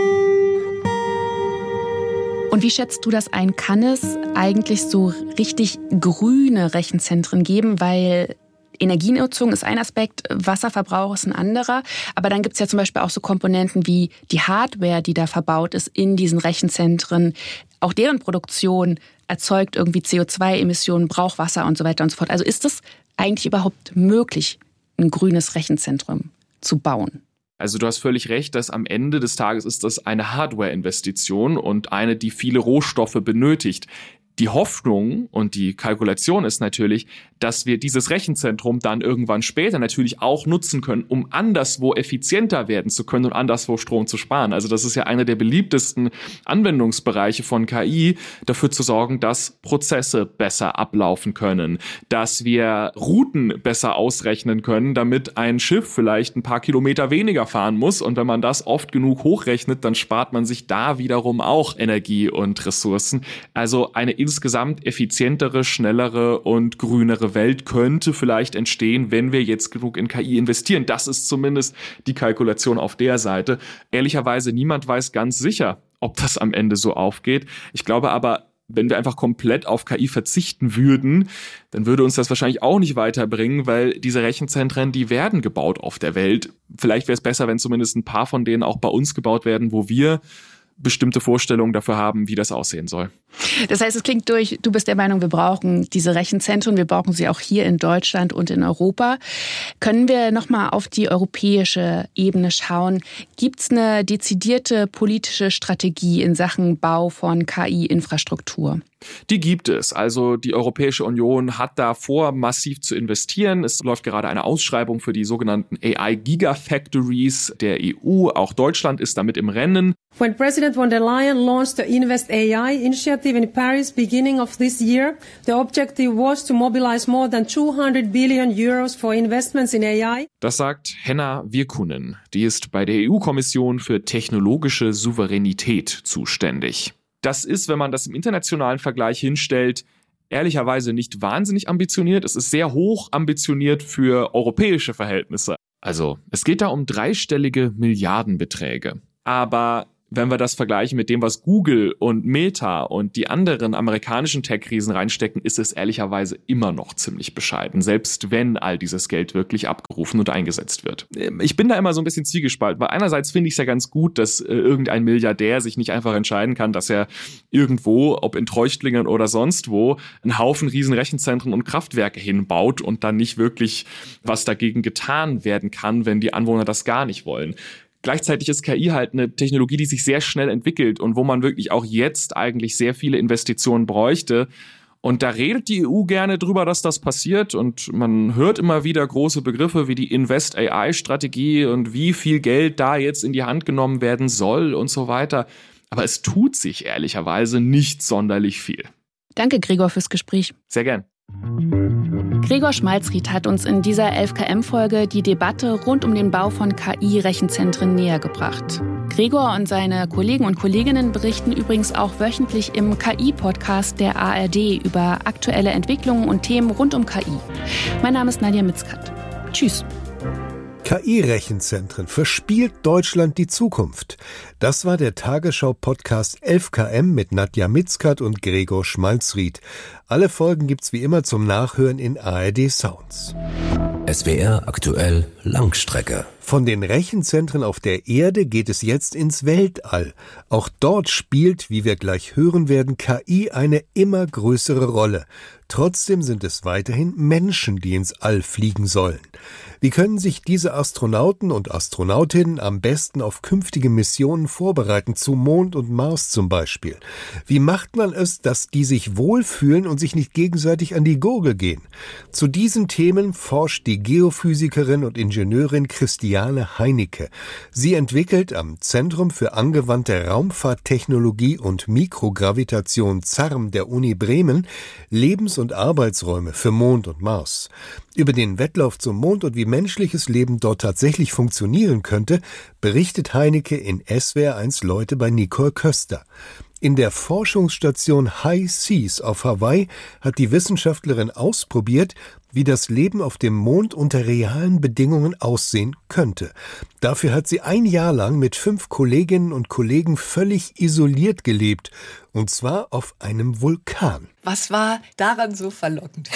Speaker 12: Und wie schätzt du das ein? Kann es eigentlich so richtig grüne Rechenzentren geben? Weil Energienutzung ist ein Aspekt, Wasserverbrauch ist ein anderer. Aber dann gibt es ja zum Beispiel auch so Komponenten wie die Hardware, die da verbaut ist in diesen Rechenzentren. Auch deren Produktion erzeugt irgendwie C O zwei Emissionen, braucht Wasser und so weiter und so fort. Also ist es eigentlich überhaupt möglich, ein grünes Rechenzentrum zu bauen?
Speaker 10: Also du hast völlig recht, dass am Ende des Tages ist das eine Hardware-Investition und eine, die viele Rohstoffe benötigt. Die Hoffnung und die Kalkulation ist natürlich, dass wir dieses Rechenzentrum dann irgendwann später natürlich auch nutzen können, um anderswo effizienter werden zu können und anderswo Strom zu sparen. Also das ist ja einer der beliebtesten Anwendungsbereiche von K I, dafür zu sorgen, dass Prozesse besser ablaufen können, dass wir Routen besser ausrechnen können, damit ein Schiff vielleicht ein paar Kilometer weniger fahren muss. Und wenn man das oft genug hochrechnet, dann spart man sich da wiederum auch Energie und Ressourcen. Also eine insgesamt effizientere, schnellere und grünere Welt könnte vielleicht entstehen, wenn wir jetzt genug in K I investieren. Das ist zumindest die Kalkulation auf der Seite. Ehrlicherweise, niemand weiß ganz sicher, ob das am Ende so aufgeht. Ich glaube aber, wenn wir einfach komplett auf K I verzichten würden, dann würde uns das wahrscheinlich auch nicht weiterbringen, weil diese Rechenzentren, die werden gebaut auf der Welt. Vielleicht wäre es besser, wenn zumindest ein paar von denen auch bei uns gebaut werden, wo wir bestimmte Vorstellungen dafür haben, wie das aussehen soll.
Speaker 12: Das heißt, es klingt durch, du bist der Meinung, wir brauchen diese Rechenzentren, wir brauchen sie auch hier in Deutschland und in Europa. Können wir nochmal auf die europäische Ebene schauen? Gibt es eine dezidierte politische Strategie in Sachen Bau von K I-Infrastruktur?
Speaker 10: Die gibt es. Also die Europäische Union hat da vor, massiv zu investieren. Es läuft gerade eine Ausschreibung für die sogenannten A I-Gigafactories der E U. Auch Deutschland ist damit im Rennen.
Speaker 15: When President von der Leyen launched the Invest A I initiative in Paris beginning of this year, the objective was to mobilize more than two hundred billion euros for investments in A I.
Speaker 10: Das sagt Henna Virkkunen. Die ist bei der E U-Kommission für technologische Souveränität zuständig. Das ist, wenn man das im internationalen Vergleich hinstellt, ehrlicherweise nicht wahnsinnig ambitioniert. Es ist sehr hoch ambitioniert für europäische Verhältnisse. Also, es geht da um dreistellige Milliardenbeträge. Aber wenn wir das vergleichen mit dem, was Google und Meta und die anderen amerikanischen Tech-Riesen reinstecken, ist es ehrlicherweise immer noch ziemlich bescheiden, selbst wenn all dieses Geld wirklich abgerufen und eingesetzt wird. Ich bin da immer so ein bisschen zwiegespalten, weil einerseits finde ich es ja ganz gut, dass äh, irgendein Milliardär sich nicht einfach entscheiden kann, dass er irgendwo, ob in Treuchtlingen oder sonst wo, einen Haufen riesen Rechenzentren und Kraftwerke hinbaut und dann nicht wirklich was dagegen getan werden kann, wenn die Anwohner das gar nicht wollen. Gleichzeitig ist K I halt eine Technologie, die sich sehr schnell entwickelt und wo man wirklich auch jetzt eigentlich sehr viele Investitionen bräuchte. Und da redet die E U gerne drüber, dass das passiert. Und man hört immer wieder große Begriffe wie die Invest A I-Strategie und wie viel Geld da jetzt in die Hand genommen werden soll und so weiter. Aber es tut sich ehrlicherweise nicht sonderlich viel.
Speaker 12: Danke, Gregor, fürs Gespräch.
Speaker 10: Sehr gern.
Speaker 12: Gregor Schmalzried hat uns in dieser elf K M-Folge die Debatte rund um den Bau von K I-Rechenzentren näher gebracht. Gregor und seine Kollegen und Kolleginnen berichten übrigens auch wöchentlich im K I-Podcast der A R D über aktuelle Entwicklungen und Themen rund um K I. Mein Name ist Nadja Mitzkat. Tschüss.
Speaker 9: K I-Rechenzentren, verspielt Deutschland die Zukunft? Das war der Tagesschau-Podcast elf K M mit Nadja Mitzkat und Gregor Schmalzried. Alle Folgen gibt's wie immer zum Nachhören in A R D Sounds.
Speaker 5: S W R aktuell Langstrecke.
Speaker 9: Von den Rechenzentren auf der Erde geht es jetzt ins Weltall. Auch dort spielt, wie wir gleich hören werden, K I eine immer größere Rolle. Trotzdem sind es weiterhin Menschen, die ins All fliegen sollen. Wie können sich diese Astronauten und Astronautinnen am besten auf künftige Missionen vorbereiten, zu Mond und Mars zum Beispiel? Wie macht man es, dass die sich wohlfühlen und sich nicht gegenseitig an die Gurgel gehen? Zu diesen Themen forscht die Geophysikerin und Ingenieurin Christiane Heinecke. Sie entwickelt am Zentrum für angewandte Raumfahrttechnologie und Mikrogravitation Z A R M der Uni Bremen Lebens- und Arbeitsräume für Mond und Mars. Über den Wettlauf zum Mond und wie menschliches Leben dort tatsächlich funktionieren könnte, berichtet Heinecke in S W R eins Leute bei Nicole Köster. In der Forschungsstation High Seas auf Hawaii hat die Wissenschaftlerin ausprobiert, wie das Leben auf dem Mond unter realen Bedingungen aussehen könnte. Dafür hat sie ein Jahr lang mit fünf Kolleginnen und Kollegen völlig isoliert gelebt, und zwar auf einem Vulkan.
Speaker 16: Was war daran so verlockend?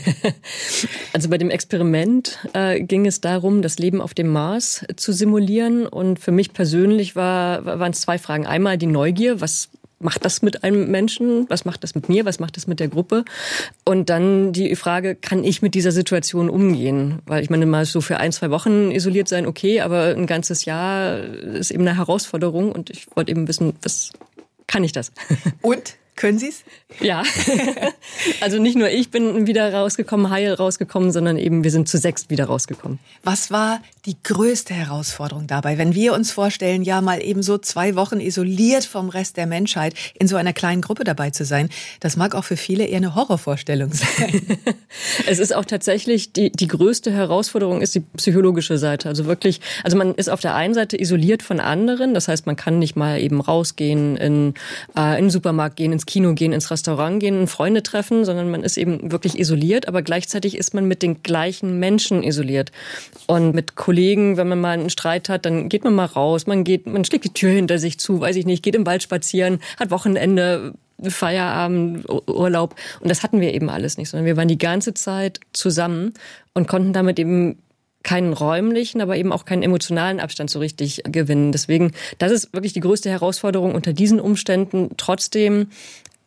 Speaker 17: Also bei dem Experiment äh, ging es darum, das Leben auf dem Mars zu simulieren. Und für mich persönlich war, waren es zwei Fragen. Einmal die Neugier, was macht das mit einem Menschen? Was macht das mit mir? Was macht das mit der Gruppe? Und dann die Frage, kann ich mit dieser Situation umgehen? Weil ich meine, mal so für ein, zwei Wochen isoliert sein, okay, aber ein ganzes Jahr ist eben eine Herausforderung. Und ich wollte eben wissen, was kann ich das?
Speaker 16: Und? Können Sie es?
Speaker 17: Ja, also nicht nur ich bin wieder rausgekommen, heil rausgekommen, sondern eben wir sind zu sechs wieder rausgekommen.
Speaker 16: Was war die größte Herausforderung dabei, wenn wir uns vorstellen, ja mal eben so zwei Wochen isoliert vom Rest der Menschheit in so einer kleinen Gruppe dabei zu sein? Das mag auch für viele eher eine Horrorvorstellung sein.
Speaker 17: Es ist auch tatsächlich, die, die größte Herausforderung ist die psychologische Seite. Also wirklich, also man ist auf der einen Seite isoliert von anderen, das heißt, man kann nicht mal eben rausgehen, in, äh, in den Supermarkt gehen, ins Kino gehen, ins Restaurant gehen, Freunde treffen, sondern man ist eben wirklich isoliert, aber gleichzeitig ist man mit den gleichen Menschen isoliert. Und mit Kollegen, wenn man mal einen Streit hat, dann geht man mal raus, man geht, man schlägt die Tür hinter sich zu, weiß ich nicht, geht im Wald spazieren, hat Wochenende, Feierabend, Urlaub. Und das hatten wir eben alles nicht, sondern wir waren die ganze Zeit zusammen und konnten damit eben keinen räumlichen, aber eben auch keinen emotionalen Abstand so richtig gewinnen. Deswegen, das ist wirklich die größte Herausforderung unter diesen Umständen, trotzdem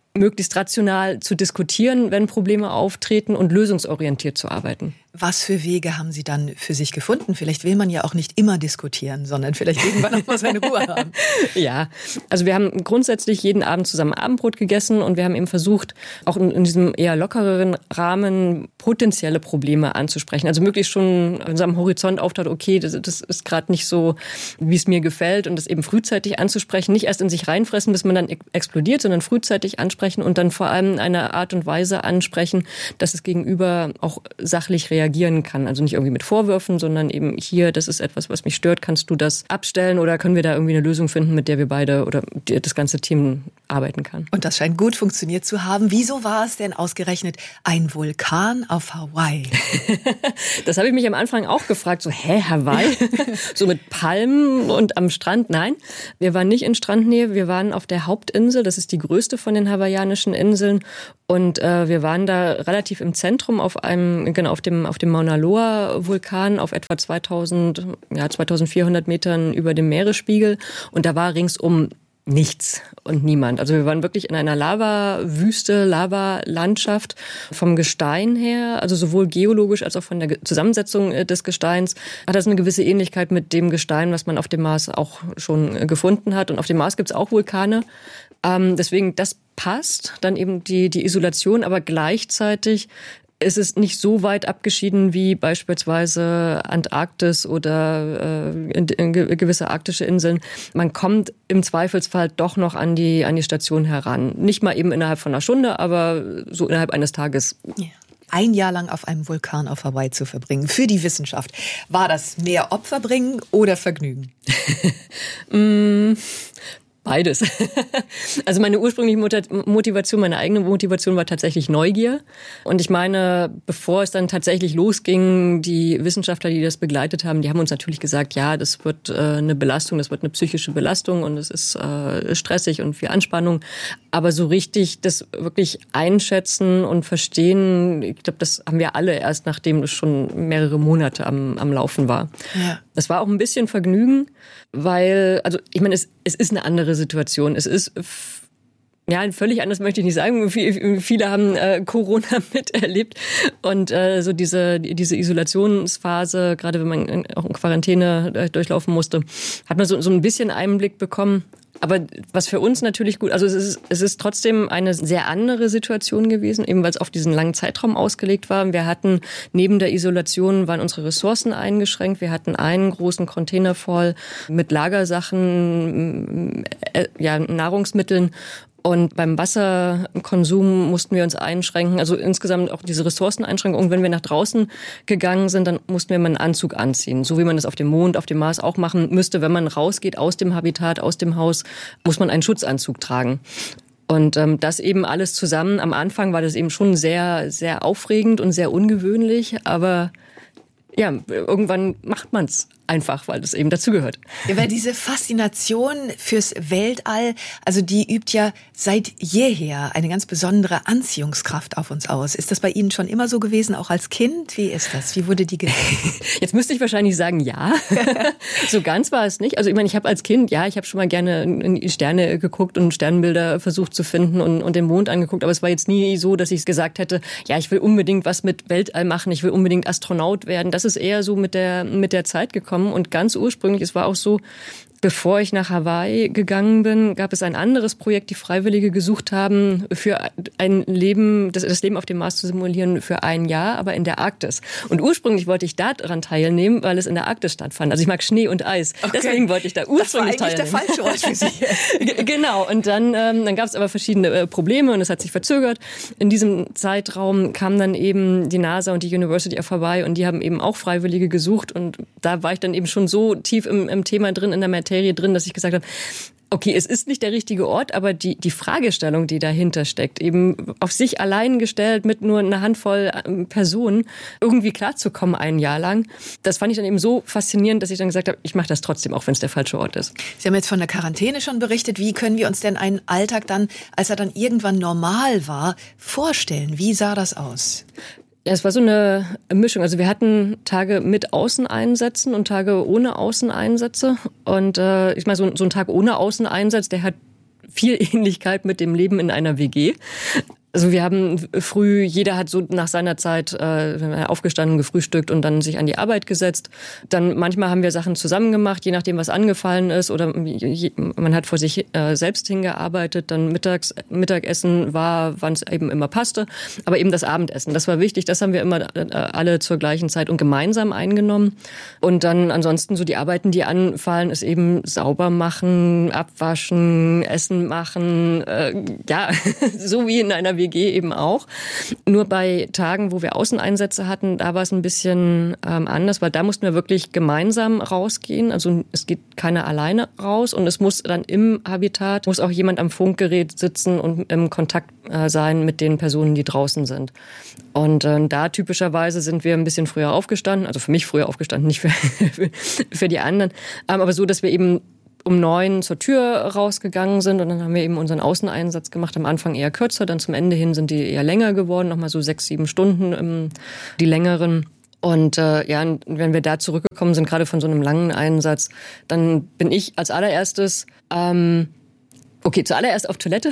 Speaker 17: möglichst rational zu diskutieren, wenn Probleme auftreten und lösungsorientiert zu arbeiten.
Speaker 16: Was für Wege haben Sie dann für sich gefunden? Vielleicht will man ja auch nicht immer diskutieren, sondern vielleicht irgendwann auch mal seine Ruhe haben.
Speaker 17: Ja, also wir haben grundsätzlich jeden Abend zusammen Abendbrot gegessen und wir haben eben versucht, auch in, in diesem eher lockereren Rahmen potenzielle Probleme anzusprechen. Also möglichst schon in unserem Horizont auftaucht, okay, das, das ist gerade nicht so, wie es mir gefällt, und das eben frühzeitig anzusprechen. Nicht erst in sich reinfressen, bis man dann explodiert, sondern frühzeitig ansprechen und dann vor allem in einer Art und Weise ansprechen, dass es Gegenüber auch sachlich reagiert reagieren kann. Also nicht irgendwie mit Vorwürfen, sondern eben hier, das ist etwas, was mich stört, kannst du das abstellen oder können wir da irgendwie eine Lösung finden, mit der wir beide oder das ganze Team arbeiten kann.
Speaker 16: Und das scheint gut funktioniert zu haben. Wieso war es denn ausgerechnet ein Vulkan auf Hawaii?
Speaker 17: Das habe ich mich am Anfang auch gefragt. So, hä, Hawaii? So mit Palmen und am Strand? Nein, wir waren nicht in Strandnähe. Wir waren auf der Hauptinsel. Das ist die größte von den hawaiianischen Inseln. Und äh, wir waren da relativ im Zentrum auf einem, genau, auf dem, auf dem Mauna Loa Vulkan auf etwa zweitausend, ja, zweitausendvierhundert Metern über dem Meeresspiegel. Und da war ringsum nichts und niemand. Also wir waren wirklich in einer Lava-Wüste, Lava-Landschaft vom Gestein her, also sowohl geologisch als auch von der Zusammensetzung des Gesteins hat das eine gewisse Ähnlichkeit mit dem Gestein, was man auf dem Mars auch schon gefunden hat. Und auf dem Mars gibt es auch Vulkane. Ähm, deswegen, das passt, dann eben die, die Isolation, aber gleichzeitig ist es nicht so weit abgeschieden wie beispielsweise Antarktis oder äh, in, in gewisse arktische Inseln. Man kommt im Zweifelsfall doch noch an die, an die Station heran. Nicht mal eben innerhalb von einer Stunde, aber so innerhalb eines Tages.
Speaker 16: Ja. Ein Jahr lang auf einem Vulkan auf Hawaii zu verbringen, für die Wissenschaft. War das mehr Opfer bringen oder Vergnügen?
Speaker 17: mm. Beides. Also meine ursprüngliche Motivation, meine eigene Motivation war tatsächlich Neugier. Und ich meine, bevor es dann tatsächlich losging, die Wissenschaftler, die das begleitet haben, die haben uns natürlich gesagt, ja, das wird äh, eine Belastung, das wird eine psychische Belastung und es ist äh, stressig und viel Anspannung. Aber so richtig das wirklich einschätzen und verstehen, ich glaube, das haben wir alle erst, nachdem es schon mehrere Monate am, am Laufen war. Ja. Das war auch ein bisschen Vergnügen, weil, also ich meine, es, es ist eine andere Situation. Es ist, ja, völlig anders möchte ich nicht sagen. Viele haben äh, Corona miterlebt und äh, so diese diese Isolationsphase, gerade wenn man auch in Quarantäne durchlaufen musste, hat man so, so ein bisschen Einblick bekommen. Aber was für uns natürlich gut, also es ist, es ist trotzdem eine sehr andere Situation gewesen, eben weil es auf diesen langen Zeitraum ausgelegt war. Wir hatten neben der Isolation waren unsere Ressourcen eingeschränkt. Wir hatten einen großen Container voll mit Lagersachen, äh, ja, Nahrungsmitteln. Und beim Wasserkonsum mussten wir uns einschränken, also insgesamt auch diese Ressourceneinschränkungen. Wenn wir nach draußen gegangen sind, dann mussten wir mal einen Anzug anziehen. So wie man das auf dem Mond, auf dem Mars auch machen müsste. Wenn man rausgeht aus dem Habitat, aus dem Haus, muss man einen Schutzanzug tragen. Und ähm, das eben alles zusammen. Am Anfang war das eben schon sehr, sehr aufregend und sehr ungewöhnlich. Aber ja, irgendwann macht man es einfach, weil das eben dazugehört.
Speaker 16: Ja, weil diese Faszination fürs Weltall, also die übt ja seit jeher eine ganz besondere Anziehungskraft auf uns aus. Ist das bei Ihnen schon immer so gewesen, auch als Kind? Wie ist das? Wie wurde die gewählt?
Speaker 17: Jetzt müsste ich wahrscheinlich sagen, ja. So ganz war es nicht. Also ich meine, ich habe als Kind, ja, ich habe schon mal gerne in die Sterne geguckt und Sternbilder versucht zu finden und, und den Mond angeguckt. Aber es war jetzt nie so, dass ich gesagt hätte, ja, ich will unbedingt was mit Weltall machen, ich will unbedingt Astronaut werden. Das ist eher so mit der, mit der Zeit gekommen. Und ganz ursprünglich, es war auch so, bevor ich nach Hawaii gegangen bin, gab es ein anderes Projekt, die Freiwillige gesucht haben, für ein Leben, das, das Leben auf dem Mars zu simulieren für ein Jahr, aber in der Arktis. Und ursprünglich wollte ich daran teilnehmen, weil es in der Arktis stattfand. Also ich mag Schnee und Eis. Okay. Deswegen wollte ich da ursprünglich teilnehmen. Das war eigentlich
Speaker 16: teilnehmen. Der falsche Ort für Sie.
Speaker 17: Genau. Und dann, ähm, dann gab es aber verschiedene äh, Probleme und es hat sich verzögert. In diesem Zeitraum kam dann eben die NASA und die University of Hawaii und die haben eben auch Freiwillige gesucht und da war ich dann eben schon so tief im, im Thema drin, in der Materie drin, dass ich gesagt habe, okay, es ist nicht der richtige Ort, aber die, die Fragestellung, die dahinter steckt, eben auf sich allein gestellt mit nur einer Handvoll Personen irgendwie klarzukommen ein Jahr lang, das fand ich dann eben so faszinierend, dass ich dann gesagt habe, ich mache das trotzdem, auch wenn es der falsche Ort ist.
Speaker 16: Sie haben jetzt von der Quarantäne schon berichtet. Wie können wir uns denn einen Alltag dann, als er dann irgendwann normal war, vorstellen? Wie sah das aus?
Speaker 17: Ja, es war so eine Mischung. Also wir hatten Tage mit Außeneinsätzen und Tage ohne Außeneinsätze. Und äh, ich meine, so, so ein Tag ohne Außeneinsatz, der hat viel Ähnlichkeit mit dem Leben in einer W G. Also wir haben früh, jeder hat so nach seiner Zeit äh, aufgestanden, gefrühstückt und dann sich an die Arbeit gesetzt. Dann manchmal haben wir Sachen zusammen gemacht, je nachdem, was angefallen ist. Oder je, man hat vor sich äh, selbst hingearbeitet. Dann mittags, Mittagessen war, wann es eben immer passte. Aber eben das Abendessen, das war wichtig. Das haben wir immer äh, alle zur gleichen Zeit und gemeinsam eingenommen. Und dann ansonsten so die Arbeiten, die anfallen, ist eben sauber machen, abwaschen, Essen machen. Äh, ja, so wie in einer W G eben auch. Nur bei Tagen, wo wir Außeneinsätze hatten, da war es ein bisschen ähm, anders, weil da mussten wir wirklich gemeinsam rausgehen. Also es geht keiner alleine raus und es muss dann im Habitat, muss auch jemand am Funkgerät sitzen und im Kontakt äh, sein mit den Personen, die draußen sind. Und äh, da typischerweise sind wir ein bisschen früher aufgestanden, also für mich früher aufgestanden, nicht für, für, für die anderen, ähm, aber so, dass wir eben um neun zur Tür rausgegangen sind und dann haben wir eben unseren Außeneinsatz gemacht. Am Anfang eher kürzer, dann zum Ende hin sind die eher länger geworden, nochmal so sechs, sieben Stunden, ähm, die längeren. Und äh, ja, wenn wir da zurückgekommen sind, gerade von so einem langen Einsatz, dann bin ich als allererstes ähm, Okay, zuallererst auf Toilette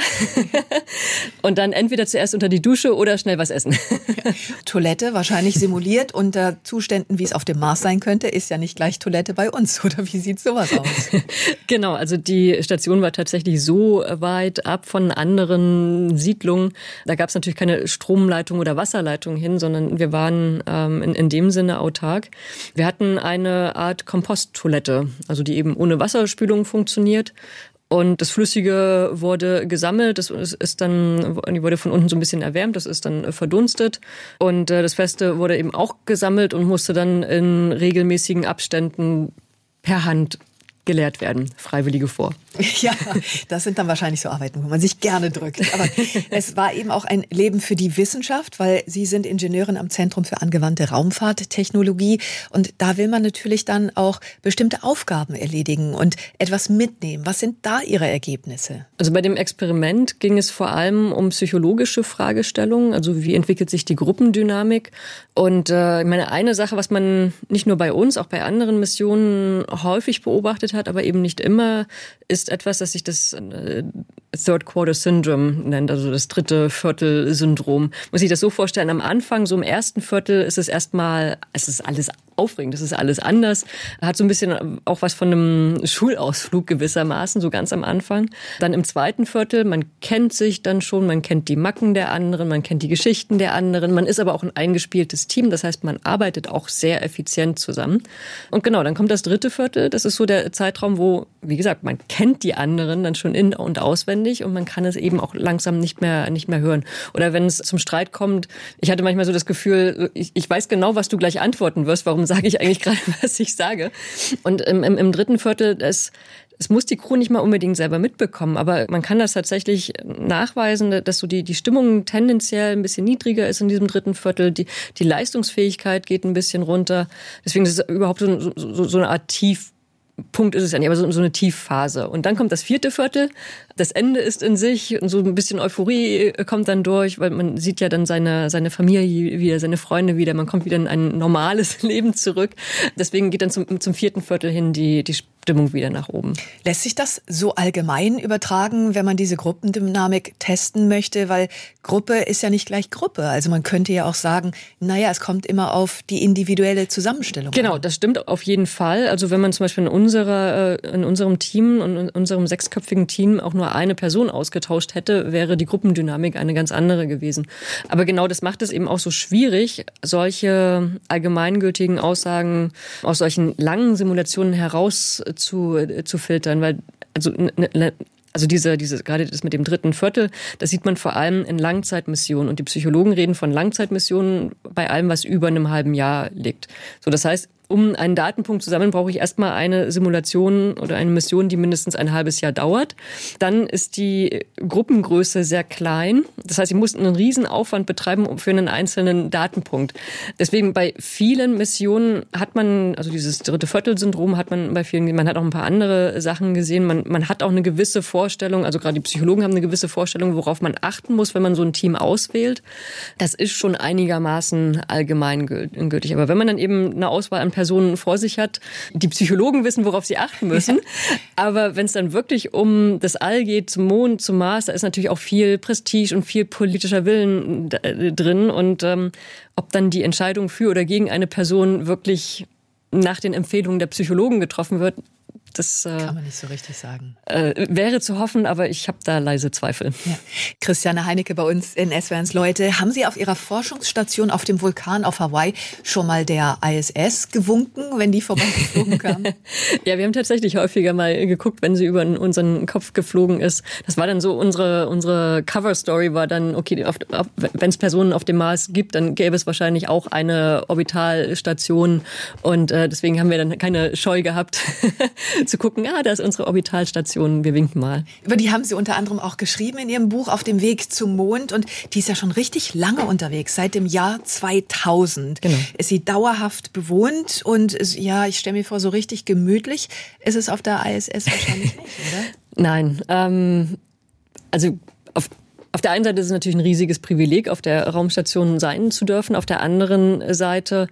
Speaker 17: und dann entweder zuerst unter die Dusche oder schnell was essen.
Speaker 16: Toilette wahrscheinlich simuliert unter Zuständen, wie es auf dem Mars sein könnte, ist ja nicht gleich Toilette bei uns, oder wie sieht sowas aus?
Speaker 17: Genau, also die Station war tatsächlich so weit ab von anderen Siedlungen. Da gab es natürlich keine Stromleitung oder Wasserleitung hin, sondern wir waren ähm, in, in dem Sinne autark. Wir hatten eine Art Komposttoilette, also die eben ohne Wasserspülung funktioniert. Und das Flüssige wurde gesammelt, das ist dann, die wurde von unten so ein bisschen erwärmt, das ist dann verdunstet. Und das Feste wurde eben auch gesammelt und musste dann in regelmäßigen Abständen per Hand geleert werden, Freiwillige vor.
Speaker 16: Ja, das sind dann wahrscheinlich so Arbeiten, wo man sich gerne drückt. Aber es war eben auch ein Leben für die Wissenschaft, weil Sie sind Ingenieurin am Zentrum für angewandte Raumfahrttechnologie. Und da will man natürlich dann auch bestimmte Aufgaben erledigen und etwas mitnehmen. Was sind da Ihre Ergebnisse?
Speaker 17: Also bei dem Experiment ging es vor allem um psychologische Fragestellungen. Also wie entwickelt sich die Gruppendynamik? Und äh, ich meine, eine Sache, was man nicht nur bei uns, auch bei anderen Missionen häufig beobachtet hat, aber eben nicht immer, ist etwas, das sich das äh, Third Quarter Syndrome nennt, also das dritte Viertel-Syndrom. Muss ich das so vorstellen, am Anfang, so im ersten Viertel, ist es erstmal, es ist alles aufregend, es ist alles anders. Hat so ein bisschen auch was von einem Schulausflug gewissermaßen, so ganz am Anfang. Dann im zweiten Viertel, man kennt sich dann schon, man kennt die Macken der anderen, man kennt die Geschichten der anderen, man ist aber auch ein eingespieltes Team, das heißt, man arbeitet auch sehr effizient zusammen. Und genau, dann kommt das dritte Viertel, das ist so der Zeitraum, wo, wie gesagt, man kennt die anderen dann schon in- und auswendig und man kann es eben auch langsam nicht mehr, nicht mehr hören. Oder wenn es zum Streit kommt, ich hatte manchmal so das Gefühl, ich, ich weiß genau, was du gleich antworten wirst, warum sage ich eigentlich gerade, was ich sage. Und im, im, im dritten Viertel, es, es muss die Crew nicht mal unbedingt selber mitbekommen, aber man kann das tatsächlich nachweisen, dass so die, die Stimmung tendenziell ein bisschen niedriger ist in diesem dritten Viertel, die, die Leistungsfähigkeit geht ein bisschen runter. Deswegen ist es überhaupt so, so, so eine Art Tief. Punkt ist es ja nicht, aber so, so eine Tiefphase. Und dann kommt das vierte Viertel, das Ende ist in sich und so ein bisschen Euphorie kommt dann durch, weil man sieht ja dann seine, seine Familie wieder, seine Freunde wieder, man kommt wieder in ein normales Leben zurück. Deswegen geht dann zum, zum vierten Viertel hin die, die Stimmung wieder nach oben.
Speaker 16: Lässt sich das so allgemein übertragen, wenn man diese Gruppendynamik testen möchte? Weil Gruppe ist ja nicht gleich Gruppe. Also man könnte ja auch sagen, naja, es kommt immer auf die individuelle Zusammenstellung
Speaker 17: Genau, an. Das stimmt auf jeden Fall. Also wenn man zum Beispiel in, unserer, in unserem Team und in unserem sechsköpfigen Team auch nur eine Person ausgetauscht hätte, wäre die Gruppendynamik eine ganz andere gewesen. Aber genau das macht es eben auch so schwierig, solche allgemeingültigen Aussagen aus solchen langen Simulationen heraus zu, zu filtern, weil also ne, Also diese, diese, gerade das mit dem dritten Viertel, das sieht man vor allem in Langzeitmissionen. Und die Psychologen reden von Langzeitmissionen bei allem, was über einem halben Jahr liegt. So, das heißt, um einen Datenpunkt zu sammeln, brauche ich erstmal eine Simulation oder eine Mission, die mindestens ein halbes Jahr dauert. Dann ist die Gruppengröße sehr klein. Das heißt, ich muss einen riesen Aufwand betreiben für einen einzelnen Datenpunkt. Deswegen bei vielen Missionen hat man, also dieses dritte Viertel-Syndrom hat man bei vielen, man hat auch ein paar andere Sachen gesehen. Man, man hat auch eine gewisse Vorstellung, also gerade die Psychologen haben eine gewisse Vorstellung, worauf man achten muss, wenn man so ein Team auswählt. Das ist schon einigermaßen allgemeingültig. Aber wenn man dann eben eine Auswahl an Person vor sich hat. Die Psychologen wissen, worauf sie achten müssen. Ja. Aber wenn es dann wirklich um das All geht, zum Mond, zum Mars, da ist natürlich auch viel Prestige und viel politischer Willen drin. Und ähm, ob dann die Entscheidung für oder gegen eine Person wirklich nach den Empfehlungen der Psychologen getroffen wird, das äh,
Speaker 16: kann man nicht so richtig sagen.
Speaker 17: Äh, wäre zu hoffen, aber ich habe da leise Zweifel.
Speaker 16: Ja. Christiane Heinecke bei uns in S W R eins Leute. Haben Sie auf Ihrer Forschungsstation auf dem Vulkan auf Hawaii schon mal der I S S gewunken, wenn die vorbeigeflogen kam?
Speaker 17: Ja, wir haben tatsächlich häufiger mal geguckt, wenn sie über unseren Kopf geflogen ist. Das war dann so, unsere, unsere Cover-Story war dann, okay, wenn es Personen auf dem Mars gibt, dann gäbe es wahrscheinlich auch eine Orbitalstation. Und äh, deswegen haben wir dann keine Scheu gehabt, zu gucken, ah, da ist unsere Orbitalstation, wir winken mal.
Speaker 16: Über die haben Sie unter anderem auch geschrieben in Ihrem Buch Auf dem Weg zum Mond und die ist ja schon richtig lange unterwegs, seit dem Jahr zweitausend.
Speaker 17: Genau.
Speaker 16: Ist sie dauerhaft bewohnt und ist, ja, ich stelle mir vor, so richtig gemütlich ist es auf der I S S wahrscheinlich nicht, oder?
Speaker 17: Nein, ähm, also auf Auf der einen Seite ist es natürlich ein riesiges Privileg, auf der Raumstation sein zu dürfen. Auf der anderen Seite,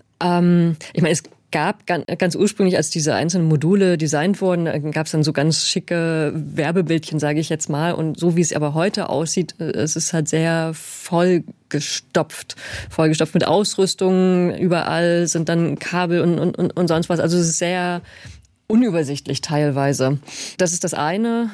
Speaker 17: ähm, ich meine, es gab ganz ursprünglich, als diese einzelnen Module designt wurden, gab es dann so ganz schicke Werbebildchen, sage ich jetzt mal. Und so wie es aber heute aussieht, es ist halt sehr vollgestopft. Vollgestopft mit Ausrüstung, überall sind dann Kabel und, und, und sonst was. Also es ist sehr unübersichtlich teilweise. Das ist das eine.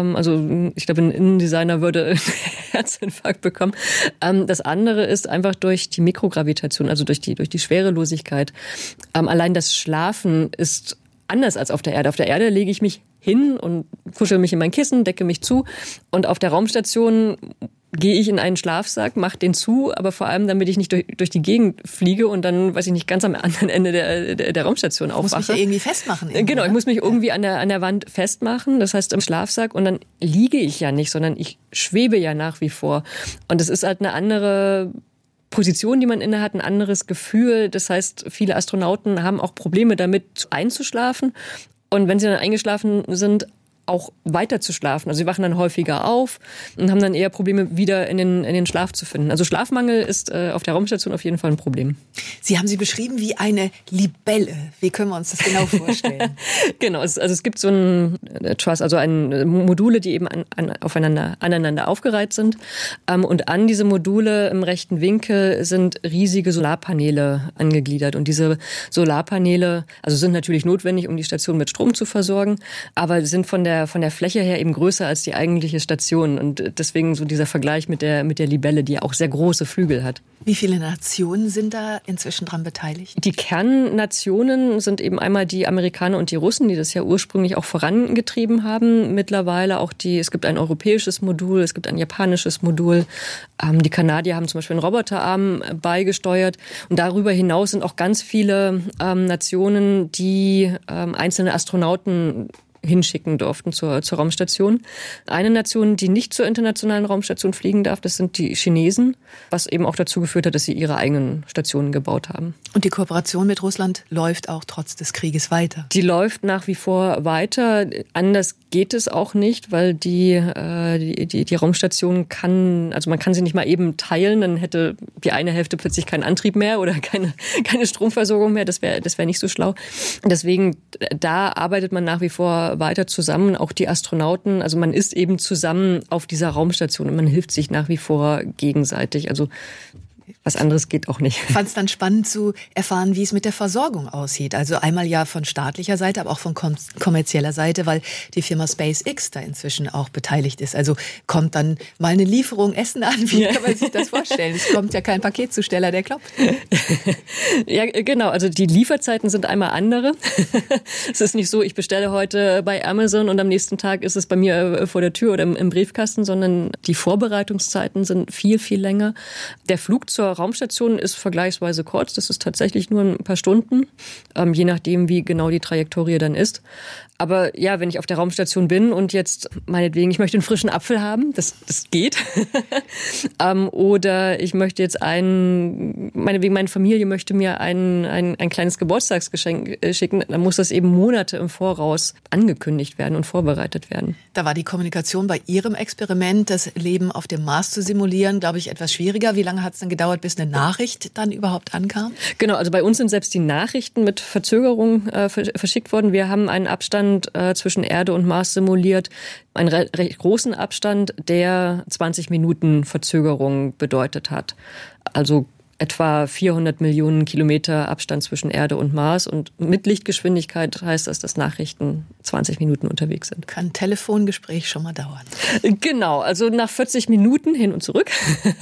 Speaker 17: Also ich glaube, ein Innendesigner würde einen Herzinfarkt bekommen. Das andere ist einfach durch die Mikrogravitation, also durch die, durch die Schwerelosigkeit. Allein das Schlafen ist anders als auf der Erde. Auf der Erde lege ich mich hin und kuschel mich in mein Kissen, decke mich zu. Und auf der Raumstation gehe ich in einen Schlafsack, mache den zu, aber vor allem, damit ich nicht durch, durch die Gegend fliege und dann, weiß ich nicht, ganz am anderen Ende der, der, der Raumstation aufwache.
Speaker 16: Du musst mich ja irgendwie festmachen. Irgendwie,
Speaker 17: genau, ich muss mich irgendwie an der, an der Wand festmachen, das heißt im Schlafsack, und dann liege ich ja nicht, sondern ich schwebe ja nach wie vor. Und es ist halt eine andere Position, die man inne hat, ein anderes Gefühl. Das heißt, viele Astronauten haben auch Probleme damit einzuschlafen. Und wenn sie dann eingeschlafen sind, auch weiter zu schlafen. Also sie wachen dann häufiger auf und haben dann eher Probleme, wieder in den, in den Schlaf zu finden. Also Schlafmangel ist äh, auf der Raumstation auf jeden Fall ein Problem.
Speaker 16: Sie haben sie beschrieben wie eine Libelle. Wie können wir uns das genau vorstellen?
Speaker 17: Genau, es, also es gibt so ein Truss, also ein, Module, die eben an, an, aufeinander, aneinander aufgereiht sind. Ähm, und an diese Module im rechten Winkel sind riesige Solarpaneele angegliedert. Und diese Solarpaneele, also sind natürlich notwendig, um die Station mit Strom zu versorgen, aber sind von der von der Fläche her eben größer als die eigentliche Station. Und deswegen so dieser Vergleich mit der, mit der Libelle, die auch sehr große Flügel hat.
Speaker 16: Wie viele Nationen sind da inzwischen dran beteiligt?
Speaker 17: Die Kernnationen sind eben einmal die Amerikaner und die Russen, die das ja ursprünglich auch vorangetrieben haben. Mittlerweile auch die, es gibt ein europäisches Modul, es gibt ein japanisches Modul. Ähm, die Kanadier haben zum Beispiel einen Roboterarm beigesteuert. Und darüber hinaus sind auch ganz viele ähm, Nationen, die ähm, einzelne Astronauten hinschicken durften zur, zur Raumstation. Eine Nation, die nicht zur internationalen Raumstation fliegen darf, das sind die Chinesen, was eben auch dazu geführt hat, dass sie ihre eigenen Stationen gebaut haben.
Speaker 16: Und die Kooperation mit Russland läuft auch trotz des Krieges weiter?
Speaker 17: Die läuft nach wie vor weiter. Anders geht es auch nicht, weil die, äh, die, die, die Raumstation kann, also man kann sie nicht mal eben teilen, dann hätte die eine Hälfte plötzlich keinen Antrieb mehr oder keine, keine Stromversorgung mehr. Das wäre das wäre nicht so schlau. Deswegen, da arbeitet man nach wie vor weiter zusammen, auch die Astronauten. Also man ist eben zusammen auf dieser Raumstation und man hilft sich nach wie vor gegenseitig. Also was anderes geht auch nicht.
Speaker 16: Ich fand es dann spannend zu erfahren, wie es mit der Versorgung aussieht. Also einmal ja von staatlicher Seite, aber auch von kommerzieller Seite, weil die Firma SpaceX da inzwischen auch beteiligt ist. Also kommt dann mal eine Lieferung Essen an. Wie ja. kann man sich das vorstellen? Es kommt ja kein Paketzusteller, der klopft.
Speaker 17: Ja, genau. Also die Lieferzeiten sind einmal andere. Es ist nicht so, ich bestelle heute bei Amazon und am nächsten Tag ist es bei mir vor der Tür oder im Briefkasten, sondern die Vorbereitungszeiten sind viel, viel länger. Der Flug zur Raumstation ist vergleichsweise kurz. Das ist tatsächlich nur ein paar Stunden, ähm, je nachdem, wie genau die Trajektorie dann ist. Aber ja, wenn ich auf der Raumstation bin und jetzt meinetwegen, ich möchte einen frischen Apfel haben, das, das geht. ähm, oder ich möchte jetzt einen, meinetwegen meine Familie möchte mir ein, ein, ein kleines Geburtstagsgeschenk äh, schicken, dann muss das eben Monate im Voraus angekündigt werden und vorbereitet werden.
Speaker 16: Da war die Kommunikation bei Ihrem Experiment, das Leben auf dem Mars zu simulieren, glaube ich, etwas schwieriger. Wie lange hat es denn gedauert, bis eine Nachricht dann überhaupt ankam?
Speaker 17: Genau, also bei uns sind selbst die Nachrichten mit Verzögerung äh, verschickt worden. Wir haben einen Abstand äh, zwischen Erde und Mars simuliert, einen re- recht großen Abstand, der zwanzig Minuten Verzögerung bedeutet hat. Also etwa vierhundert Millionen Kilometer Abstand zwischen Erde und Mars. Und mit Lichtgeschwindigkeit heißt das, dass Nachrichten zwanzig Minuten unterwegs sind.
Speaker 16: Kann ein Telefongespräch schon mal dauern?
Speaker 17: Genau, also nach vierzig Minuten hin und zurück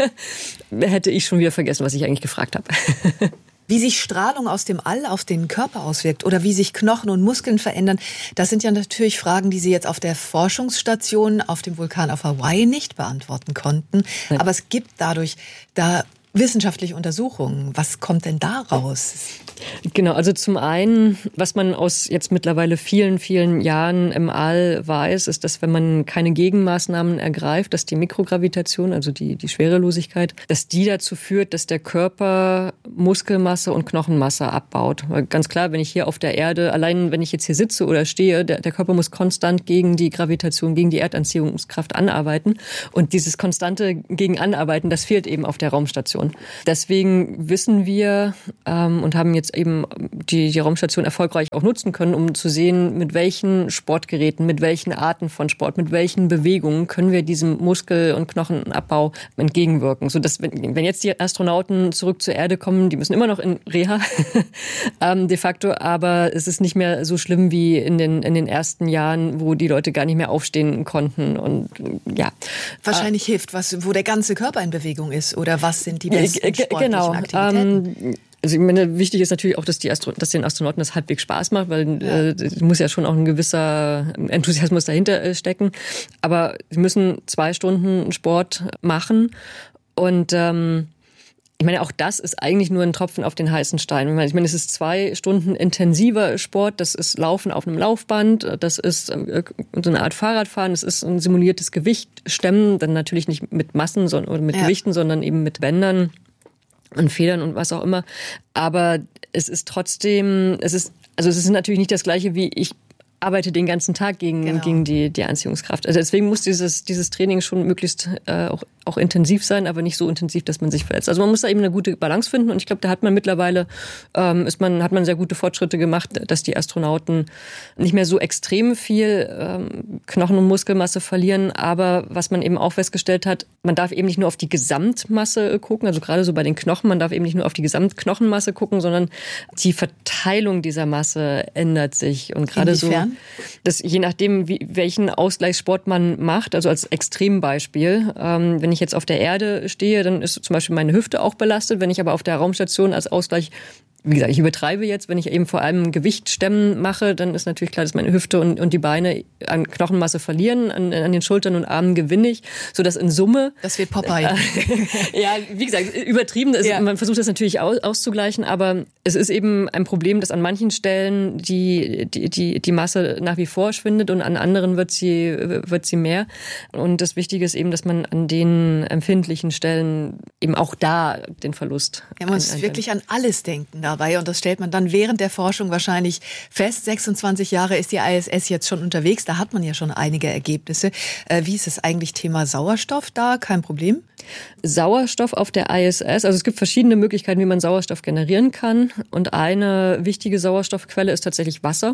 Speaker 17: hätte ich schon wieder vergessen, was ich eigentlich gefragt habe.
Speaker 16: Wie sich Strahlung aus dem All auf den Körper auswirkt oder wie sich Knochen und Muskeln verändern, das sind ja natürlich Fragen, die Sie jetzt auf der Forschungsstation auf dem Vulkan auf Hawaii nicht beantworten konnten. Nein. Aber es gibt dadurch da wissenschaftliche Untersuchungen. Was kommt denn da raus?
Speaker 17: Genau, also zum einen, was man aus jetzt mittlerweile vielen, vielen Jahren im All weiß, ist, dass wenn man keine Gegenmaßnahmen ergreift, dass die Mikrogravitation, also die, die Schwerelosigkeit, dass die dazu führt, dass der Körper Muskelmasse und Knochenmasse abbaut. Weil ganz klar, wenn ich hier auf der Erde, allein wenn ich jetzt hier sitze oder stehe, der, der Körper muss konstant gegen die Gravitation, gegen die Erdanziehungskraft anarbeiten. Und dieses konstante gegen Anarbeiten, das fehlt eben auf der Raumstation. Deswegen wissen wir ähm, und haben jetzt eben die, die Raumstation erfolgreich auch nutzen können, um zu sehen, mit welchen Sportgeräten, mit welchen Arten von Sport, mit welchen Bewegungen können wir diesem Muskel- und Knochenabbau entgegenwirken. Sodass, wenn, wenn jetzt die Astronauten zurück zur Erde kommen, die müssen immer noch in Reha ähm, de facto, aber es ist nicht mehr so schlimm wie in den, in den ersten Jahren, wo die Leute gar nicht mehr aufstehen konnten. Und ja.
Speaker 16: Wahrscheinlich äh, hilft, was, wo der ganze Körper in Bewegung ist, oder was sind die besten sportlichen
Speaker 17: genau.
Speaker 16: Aktivitäten?
Speaker 17: Ähm, Also ich meine, wichtig ist natürlich auch, dass, die Astro- dass den Astronauten das halbwegs Spaß macht, weil ja. äh, es muss ja schon auch ein gewisser Enthusiasmus dahinter äh, stecken. Aber sie müssen zwei Stunden Sport machen und ähm, ich meine, auch das ist eigentlich nur ein Tropfen auf den heißen Stein. Ich meine, es ist zwei Stunden intensiver Sport. Das ist Laufen auf einem Laufband. Das ist so eine Art Fahrradfahren. Das ist ein simuliertes Gewicht-Stemmen. Dann natürlich nicht mit Massen sondern, oder mit ja. Gewichten, sondern eben mit Bändern und Federn und was auch immer. Aber es ist trotzdem, es ist, also es ist natürlich nicht das Gleiche wie ich arbeite den ganzen Tag gegen, genau. gegen die, die Anziehungskraft. Also deswegen muss dieses, dieses Training schon möglichst äh, auch, auch intensiv sein, aber nicht so intensiv, dass man sich verletzt. Also man muss da eben eine gute Balance finden und ich glaube, da hat man mittlerweile, ähm, ist man, hat man sehr gute Fortschritte gemacht, dass die Astronauten nicht mehr so extrem viel ähm, Knochen- und Muskelmasse verlieren, aber was man eben auch festgestellt hat, man darf eben nicht nur auf die Gesamtmasse gucken, also gerade so bei den Knochen, man darf eben nicht nur auf die Gesamtknochenmasse gucken, sondern die Verteilung dieser Masse ändert sich und gerade so das, je nachdem, wie, welchen Ausgleichssport man macht, also als Extrembeispiel, ähm, wenn ich jetzt auf der Erde stehe, dann ist zum Beispiel meine Hüfte auch belastet. Wenn ich aber auf der Raumstation als Ausgleich, wie gesagt, ich übertreibe jetzt, wenn ich eben vor allem Gewichtsstemmen mache, dann ist natürlich klar, dass meine Hüfte und, und die Beine an Knochenmasse verlieren, an, an den Schultern und Armen gewinne ich, sodass in Summe...
Speaker 16: Das wird Popeye.
Speaker 17: Äh, ja, wie gesagt, übertrieben ist, ja. Man versucht das natürlich aus, auszugleichen, aber es ist eben ein Problem, dass an manchen Stellen die, die, die, die Masse nach wie vor schwindet und an anderen wird sie, wird sie mehr. Und das Wichtige ist eben, dass man an den empfindlichen Stellen eben auch da den Verlust...
Speaker 16: Ja, man muss wirklich an alles denken dabei und das stellt man dann während der Forschung wahrscheinlich fest. sechsundzwanzig Jahre ist die I S S jetzt schon unterwegs, da hat man ja schon einige Ergebnisse. Äh, wie ist es eigentlich Thema Sauerstoff da? Kein Problem?
Speaker 17: Sauerstoff auf der I S S, also es gibt verschiedene Möglichkeiten, wie man Sauerstoff generieren kann und eine wichtige Sauerstoffquelle ist tatsächlich Wasser.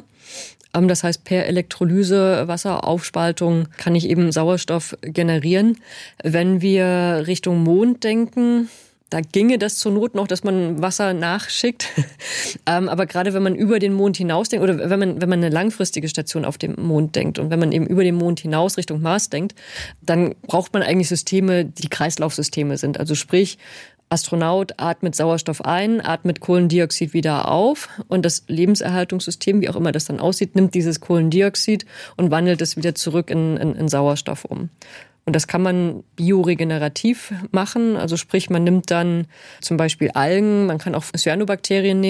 Speaker 17: Das heißt, per Elektrolyse, Wasseraufspaltung kann ich eben Sauerstoff generieren. Wenn wir Richtung Mond denken, da ginge das zur Not noch, dass man Wasser nachschickt. ähm, aber gerade wenn man über den Mond hinausdenkt oder wenn man, wenn man eine langfristige Station auf dem Mond denkt und wenn man eben über den Mond hinaus Richtung Mars denkt, dann braucht man eigentlich Systeme, die Kreislaufsysteme sind. Also sprich, Astronaut atmet Sauerstoff ein, atmet Kohlendioxid wieder auf und das Lebenserhaltungssystem, wie auch immer das dann aussieht, nimmt dieses Kohlendioxid und wandelt es wieder zurück in, in, in Sauerstoff um. Und das kann man bioregenerativ machen, also sprich, man nimmt dann zum Beispiel Algen, man kann auch Cyanobakterien nehmen.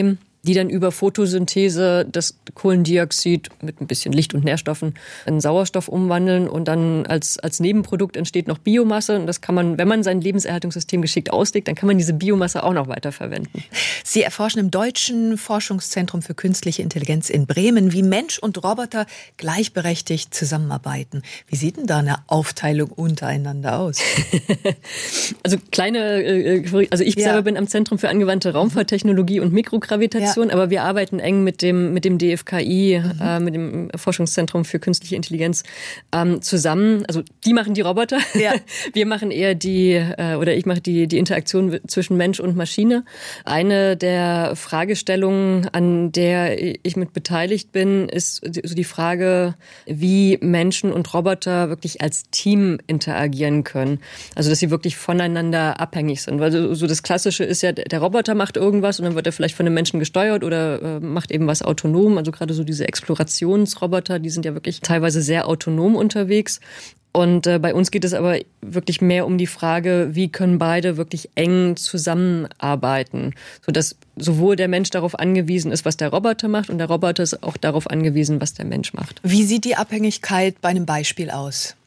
Speaker 17: die dann über Photosynthese das Kohlendioxid mit ein bisschen Licht und Nährstoffen in Sauerstoff umwandeln und dann als, als Nebenprodukt entsteht noch Biomasse und das kann man, wenn man sein Lebenserhaltungssystem geschickt auslegt, dann kann man diese Biomasse auch noch weiterverwenden.
Speaker 16: Sie erforschen im Deutschen Forschungszentrum für künstliche Intelligenz in Bremen, wie Mensch und Roboter gleichberechtigt zusammenarbeiten. Wie sieht denn da eine Aufteilung untereinander aus?
Speaker 17: Also kleine, also ich ja. selber bin am Zentrum für angewandte Raumfahrttechnologie und Mikrogravitation, ja. aber wir arbeiten eng mit dem, mit dem D F K I, mhm. äh, mit dem Forschungszentrum für künstliche Intelligenz ähm, zusammen. Also die machen die Roboter, ja. wir machen eher die, äh, oder ich mache die, die Interaktion zwischen Mensch und Maschine. Eine der Fragestellungen, an der ich mit beteiligt bin, ist so die Frage, wie Menschen und Roboter wirklich als Team interagieren können. Also dass sie wirklich voneinander abhängig sind. Weil so das Klassische ist ja, der Roboter macht irgendwas und dann wird er vielleicht von einem Menschen gesteuert oder äh, macht eben was autonom. Also gerade so diese Explorationsroboter, die sind ja wirklich teilweise sehr autonom unterwegs. Und äh, bei uns geht es aber wirklich mehr um die Frage, wie können beide wirklich eng zusammenarbeiten, sodass sowohl der Mensch darauf angewiesen ist, was der Roboter macht, und der Roboter ist auch darauf angewiesen, was der Mensch macht.
Speaker 16: Wie sieht die Abhängigkeit bei einem Beispiel aus?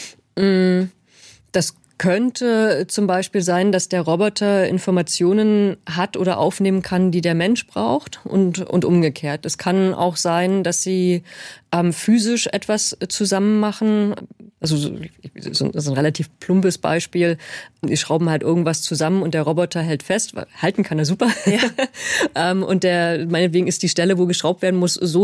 Speaker 17: Das könnte zum Beispiel sein, dass der Roboter Informationen hat oder aufnehmen kann, die der Mensch braucht und, und umgekehrt. Es kann auch sein, dass sie ähm, physisch etwas zusammen machen. Also so, so ein relativ plumpes Beispiel. Die schrauben halt irgendwas zusammen und der Roboter hält fest. Halten kann er super. Ja. ähm, und der, meinetwegen ist die Stelle, wo geschraubt werden muss, so